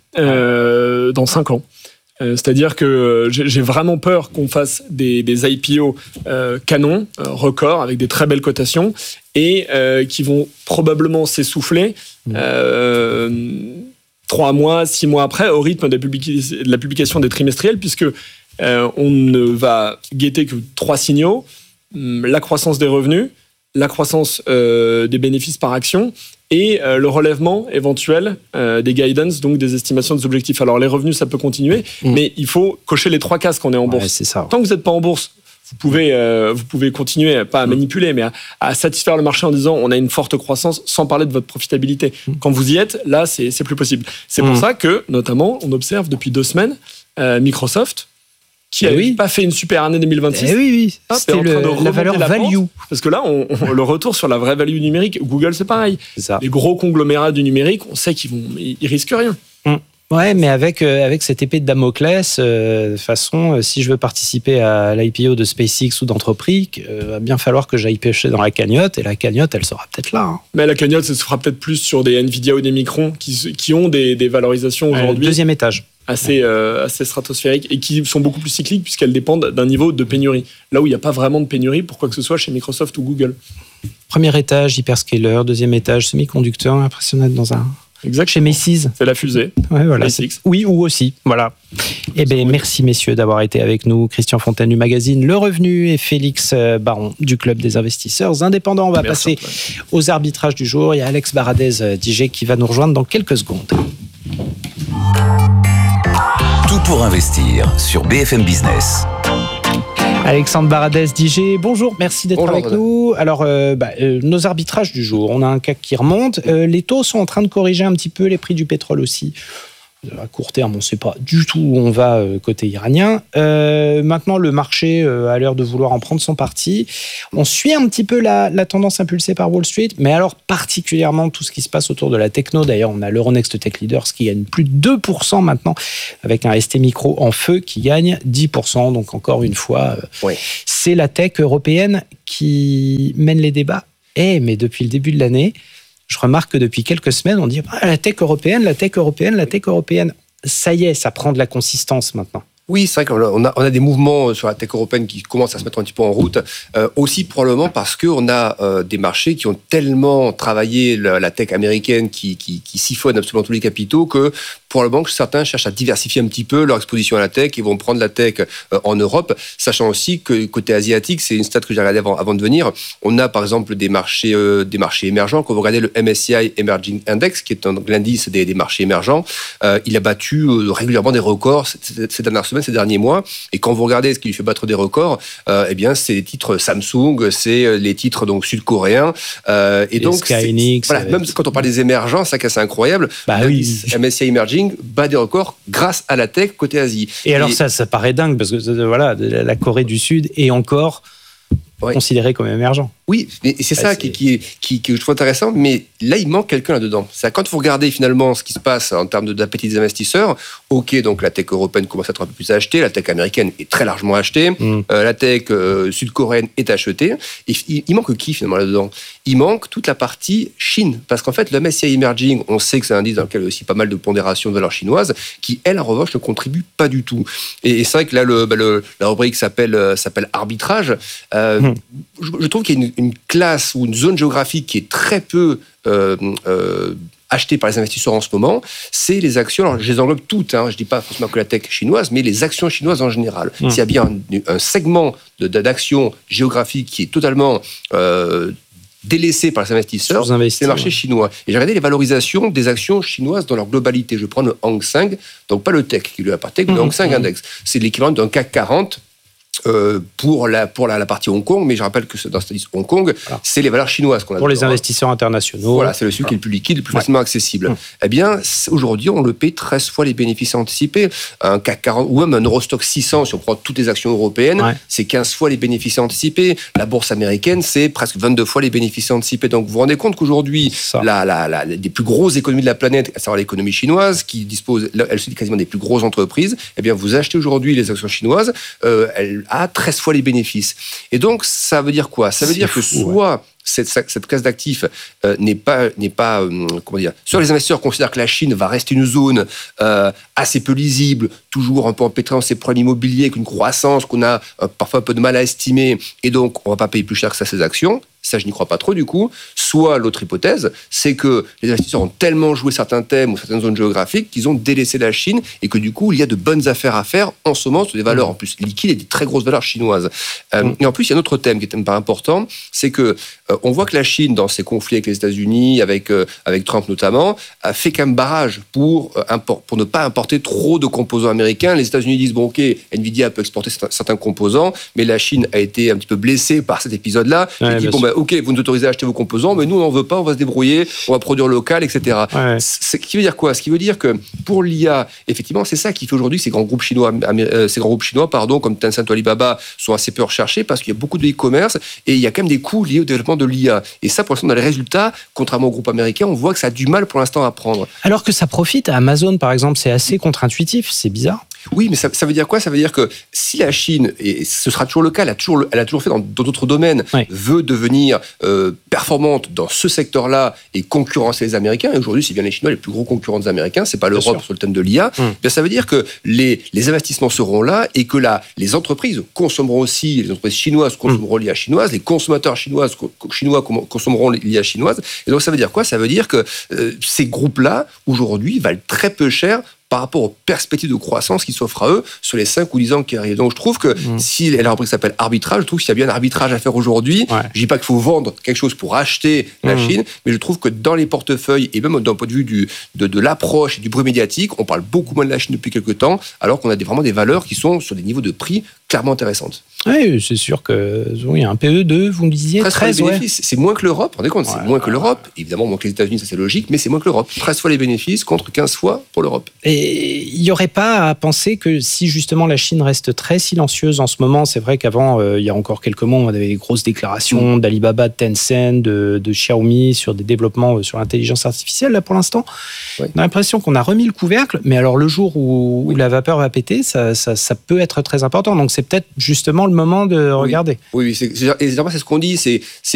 euh, dans cinq ans. Euh, c'est-à-dire que j'ai, j'ai vraiment peur qu'on fasse des, des I P O euh, canons, euh, records, avec des très belles cotations, et euh, qui vont probablement s'essouffler euh, trois mois, six mois après, au rythme de la, public- de la publication des trimestriels, puisque euh, on ne va guetter que trois signaux, la croissance des revenus, la croissance euh, des bénéfices par action, et euh, le relèvement éventuel euh, des guidance, donc des estimations des objectifs. Alors les revenus, ça peut continuer, mmh. mais il faut cocher les trois cases quand on est en bourse. Ouais, c'est ça. Tant que vous n'êtes pas en bourse, vous pouvez, euh, vous pouvez continuer, pas à mmh. manipuler, mais à, à satisfaire le marché en disant on a une forte croissance, sans parler de votre profitabilité. Mmh. Quand vous y êtes, là, c'est, c'est plus possible. C'est mmh. pour ça que, notamment, on observe depuis deux semaines euh, Microsoft, qui n'a oui. pas fait une super année deux mille vingt-six. Eh oui, oui. C'était le, la valeur la value. Pente, parce que là, on, on, le retour sur la vraie value numérique, Google, c'est pareil. C'est ça. Les gros conglomérats du numérique, on sait qu'ils vont, ils risquent rien. Hum. Ouais, mais avec, euh, avec cette épée de Damoclès, euh, de façon, euh, si je veux participer à l'I P O de SpaceX ou d'Entreprise, il euh, va bien falloir que j'aille pêcher dans la cagnotte, et la cagnotte, elle sera peut-être là. Hein. Mais la cagnotte, ça se fera peut-être plus sur des Nvidia ou des Micron qui, qui ont des, des valorisations aujourd'hui. Euh, deuxième étage. Assez, euh, assez stratosphériques et qui sont beaucoup plus cycliques puisqu'elles dépendent d'un niveau de pénurie. Là où il n'y a pas vraiment de pénurie pour quoi que ce soit chez Microsoft ou Google. Premier étage, hyperscaler. Deuxième étage, semi-conducteur. L'impression d'être dans un... Exact. Chez Macy's. C'est la fusée. Ouais, voilà. Oui, ou aussi. Voilà. Eh bien, merci messieurs d'avoir été avec nous. Christian Fontaine du magazine Le Revenu et Félix Baron du Club des investisseurs indépendants. On va merci passer Antoine. Aux arbitrages du jour. Il y a Alex Baradez d'I G qui va nous rejoindre dans quelques secondes. Tout pour investir sur B F M Business. Alexandre Baradez d'I G, bonjour, merci d'être bonjour, avec madame. nous. Alors, euh, bah, euh, nos arbitrages du jour, on a un C A C qui remonte. Euh, les taux sont en train de corriger un petit peu, les prix du pétrole aussi. À court terme, on ne sait pas du tout où on va euh, côté iranien. Euh, maintenant, le marché euh, a l'air de vouloir en prendre son parti. On suit un petit peu la, la tendance impulsée par Wall Street, mais alors particulièrement tout ce qui se passe autour de la techno. D'ailleurs, on a l'Euronext Tech Leaders qui gagne plus de deux pour cent maintenant, avec un S T Micro en feu qui gagne dix pour cent. Donc encore une fois, euh, oui. c'est la tech européenne qui mène les débats. Eh, mais depuis le début de l'année, je remarque que depuis quelques semaines, on dit ah, la tech européenne, la tech européenne, la tech européenne. Ça y est, ça prend de la consistance maintenant. Oui, c'est vrai qu'on a, on a des mouvements sur la tech européenne qui commencent à se mettre un petit peu en route. Euh, aussi probablement parce qu'on a euh, des marchés qui ont tellement travaillé la, la tech américaine qui, qui, qui siphonne absolument tous les capitaux que probablement que certains cherchent à diversifier un petit peu leur exposition à la tech et vont prendre la tech euh, en Europe, sachant aussi que côté asiatique, c'est une stat que j'ai regardée avant, avant de venir, on a par exemple des marchés, euh, des marchés émergents. Quand vous regardez le M S C I Emerging Index, qui est un, l'indice des, des marchés émergents, euh, il a battu euh, régulièrement des records ces, ces dernières semaines, ces derniers mois. Et quand vous regardez ce qui lui fait battre des records, euh, eh bien, c'est les titres Samsung, c'est les titres donc sud-coréens. Euh, et, et donc, Skynix, voilà, même quand on parle des émergents, c'est assez incroyable. Bah oui. M S C I Emerging bat des records grâce à la tech côté Asie. Et, et alors ça, ça paraît dingue parce que voilà, la Corée du Sud est encore ouais. considérée comme émergent. Oui, et c'est bah, ça c'est... Qui, qui, qui, qui je trouve intéressant, mais là, il manque quelqu'un là-dedans. C'est quand vous regardez finalement ce qui se passe en termes d'appétit des investisseurs, ok, donc la tech européenne commence à être un peu plus achetée, la tech américaine est très largement achetée, mm. euh, la tech euh, sud-coréenne est achetée, et il, il manque qui finalement là-dedans ? Il manque toute la partie Chine, parce qu'en fait, le M S C I Emerging, on sait que c'est un indice dans lequel il y a aussi pas mal de pondération de valeurs chinoises, qui, elle, en revanche, ne contribue pas du tout. Et, et c'est vrai que là, le, bah, le, la rubrique s'appelle, euh, s'appelle arbitrage. Euh, mm. je, je trouve qu'il y a une une classe ou une zone géographique qui est très peu euh, euh, achetée par les investisseurs en ce moment, c'est les actions, alors je les englobe toutes, hein, je ne dis pas forcément que la tech chinoise, mais les actions chinoises en général. Mmh. S'il y a bien un, un segment de, d'actions géographiques qui est totalement euh, délaissé par les investisseurs, c'est le marché ouais. chinois. Et j'ai regardé les valorisations des actions chinoises dans leur globalité. Je prends le Hang Seng, donc pas le tech qui lui appartient, mmh. le Hang Seng mmh. Index. C'est l'équivalent d'un C A C quarante. Euh, pour la pour la, la partie Hong Kong, mais je rappelle que dans cette liste Hong Kong, voilà. c'est les valeurs chinoises qu'on a. Pour les investisseurs internationaux. Voilà, c'est le sucre voilà. qui est le plus liquide, le plus ouais. facilement accessible. Mmh. Eh bien, aujourd'hui, on le paye treize fois les bénéfices anticipés. Un C A C quarante ou même un Eurostock six cents, si on prend toutes les actions européennes, ouais. c'est quinze fois les bénéfices anticipés. La bourse américaine, c'est presque vingt-deux fois les bénéfices anticipés. Donc, vous vous rendez compte qu'aujourd'hui, la, la, la, des plus grosses économies de la planète, à savoir l'économie chinoise, qui dispose, elle se dit quasiment des plus grosses entreprises, eh bien, vous achetez aujourd'hui les actions chinoises, euh, elles à treize fois les bénéfices. Et donc, ça veut dire quoi ? Ça veut c'est dire fou, que soit ouais. cette, cette classe d'actifs euh, n'est pas, n'est pas euh, comment dire, soit les investisseurs considèrent que la Chine va rester une zone euh, assez peu lisible, toujours un peu empêtrée dans ses problèmes immobiliers, avec une croissance qu'on a euh, parfois un peu de mal à estimer, et donc on ne va pas payer plus cher que ça ces actions. Ça, je n'y crois pas trop, du coup. Soit l'autre hypothèse, c'est que les investisseurs ont tellement joué certains thèmes ou certaines zones géographiques qu'ils ont délaissé la Chine et que, du coup, il y a de bonnes affaires à faire en ce moment sur des valeurs, en plus, liquides et des très grosses valeurs chinoises. Euh, mmh. Et en plus, il y a un autre thème qui est pas important, c'est que euh, on voit que la Chine, dans ses conflits avec les États-Unis, avec, euh, avec Trump notamment, a fait quand même barrage pour, euh, import, pour ne pas importer trop de composants américains. Les États-Unis disent, bon, ok, Nvidia peut exporter certains, certains composants, mais la Chine a été un petit peu blessée par cet épisode-là. Ouais, et dit, bon, ben, bah, ok, vous nous autorisez à acheter vos composants, mais nous, on n'en veut pas, on va se débrouiller, on va produire local, et cetera. Ouais. Ce qui veut dire quoi? Ce qui veut dire que pour l'I A, effectivement, c'est ça qui fait aujourd'hui que ces grands groupes chinois, euh, ces grands groupes chinois, pardon, comme Tencent ou Alibaba, sont assez peu recherchés parce qu'il y a beaucoup de e-commerce et il y a quand même des coûts liés au développement de l'I A. Et ça, pour l'instant, dans les résultats, contrairement aux groupes américains, on voit que ça a du mal pour l'instant à prendre. Alors que ça profite à Amazon, par exemple, c'est assez contre-intuitif, c'est bizarre. Oui, mais ça, ça veut dire quoi? Ça veut dire que si la Chine, et ce sera toujours le cas, elle a toujours, elle a toujours fait dans d'autres domaines, oui. veut devenir euh, performante dans ce secteur-là et concurrencer les Américains, et aujourd'hui, c'est bien les Chinois les plus gros concurrents des Américains, c'est pas l'Europe sur le thème de l'I A, hum. bien ça veut dire que les, les investissements seront là et que là, les entreprises consommeront aussi, les entreprises chinoises consommeront hum. l'I A chinoise, les consommateurs chinoises, chinois consommeront l'I A chinoise. Et donc, ça veut dire quoi? Ça veut dire que euh, ces groupes-là, aujourd'hui, valent très peu cher par rapport aux perspectives de croissance qui s'offrent à eux sur les cinq ou dix ans qui arrivent. Donc je trouve que mmh. si elle a repris qui s'appelle arbitrage, je trouve qu'il y a bien un arbitrage à faire aujourd'hui. Ouais. Je dis pas qu'il faut vendre quelque chose pour acheter la mmh. Chine, mais je trouve que dans les portefeuilles, et même d'un point de vue du, de, de l'approche et du bruit médiatique, on parle beaucoup moins de la Chine depuis quelques temps, alors qu'on a des, vraiment des valeurs qui sont sur des niveaux de prix clairement intéressantes. Oui, c'est sûr que oui, un P E de, vous me disiez, treize, treize ouais. bénéfices. C'est moins que l'Europe, rendez compte, ouais, c'est moins que l'Europe. Évidemment, moins que les États-Unis, ça c'est logique, mais c'est moins que l'Europe. treize fois les bénéfices contre quinze fois pour l'Europe. Et il n'y aurait pas à penser que si justement la Chine reste très silencieuse en ce moment, c'est vrai qu'avant, euh, il y a encore quelques mois, on avait des grosses déclarations mmh. d'Alibaba, de Tencent, de, de Xiaomi sur des développements sur l'intelligence artificielle. Là, pour l'instant, oui. on a l'impression qu'on a remis le couvercle, mais alors le jour où, oui. où la vapeur va péter, ça, ça, ça peut être très important. Donc c'est peut-être justement le moment de regarder. Oui, oui c'est, c'est, c'est ce qu'on dit, c'est, c'est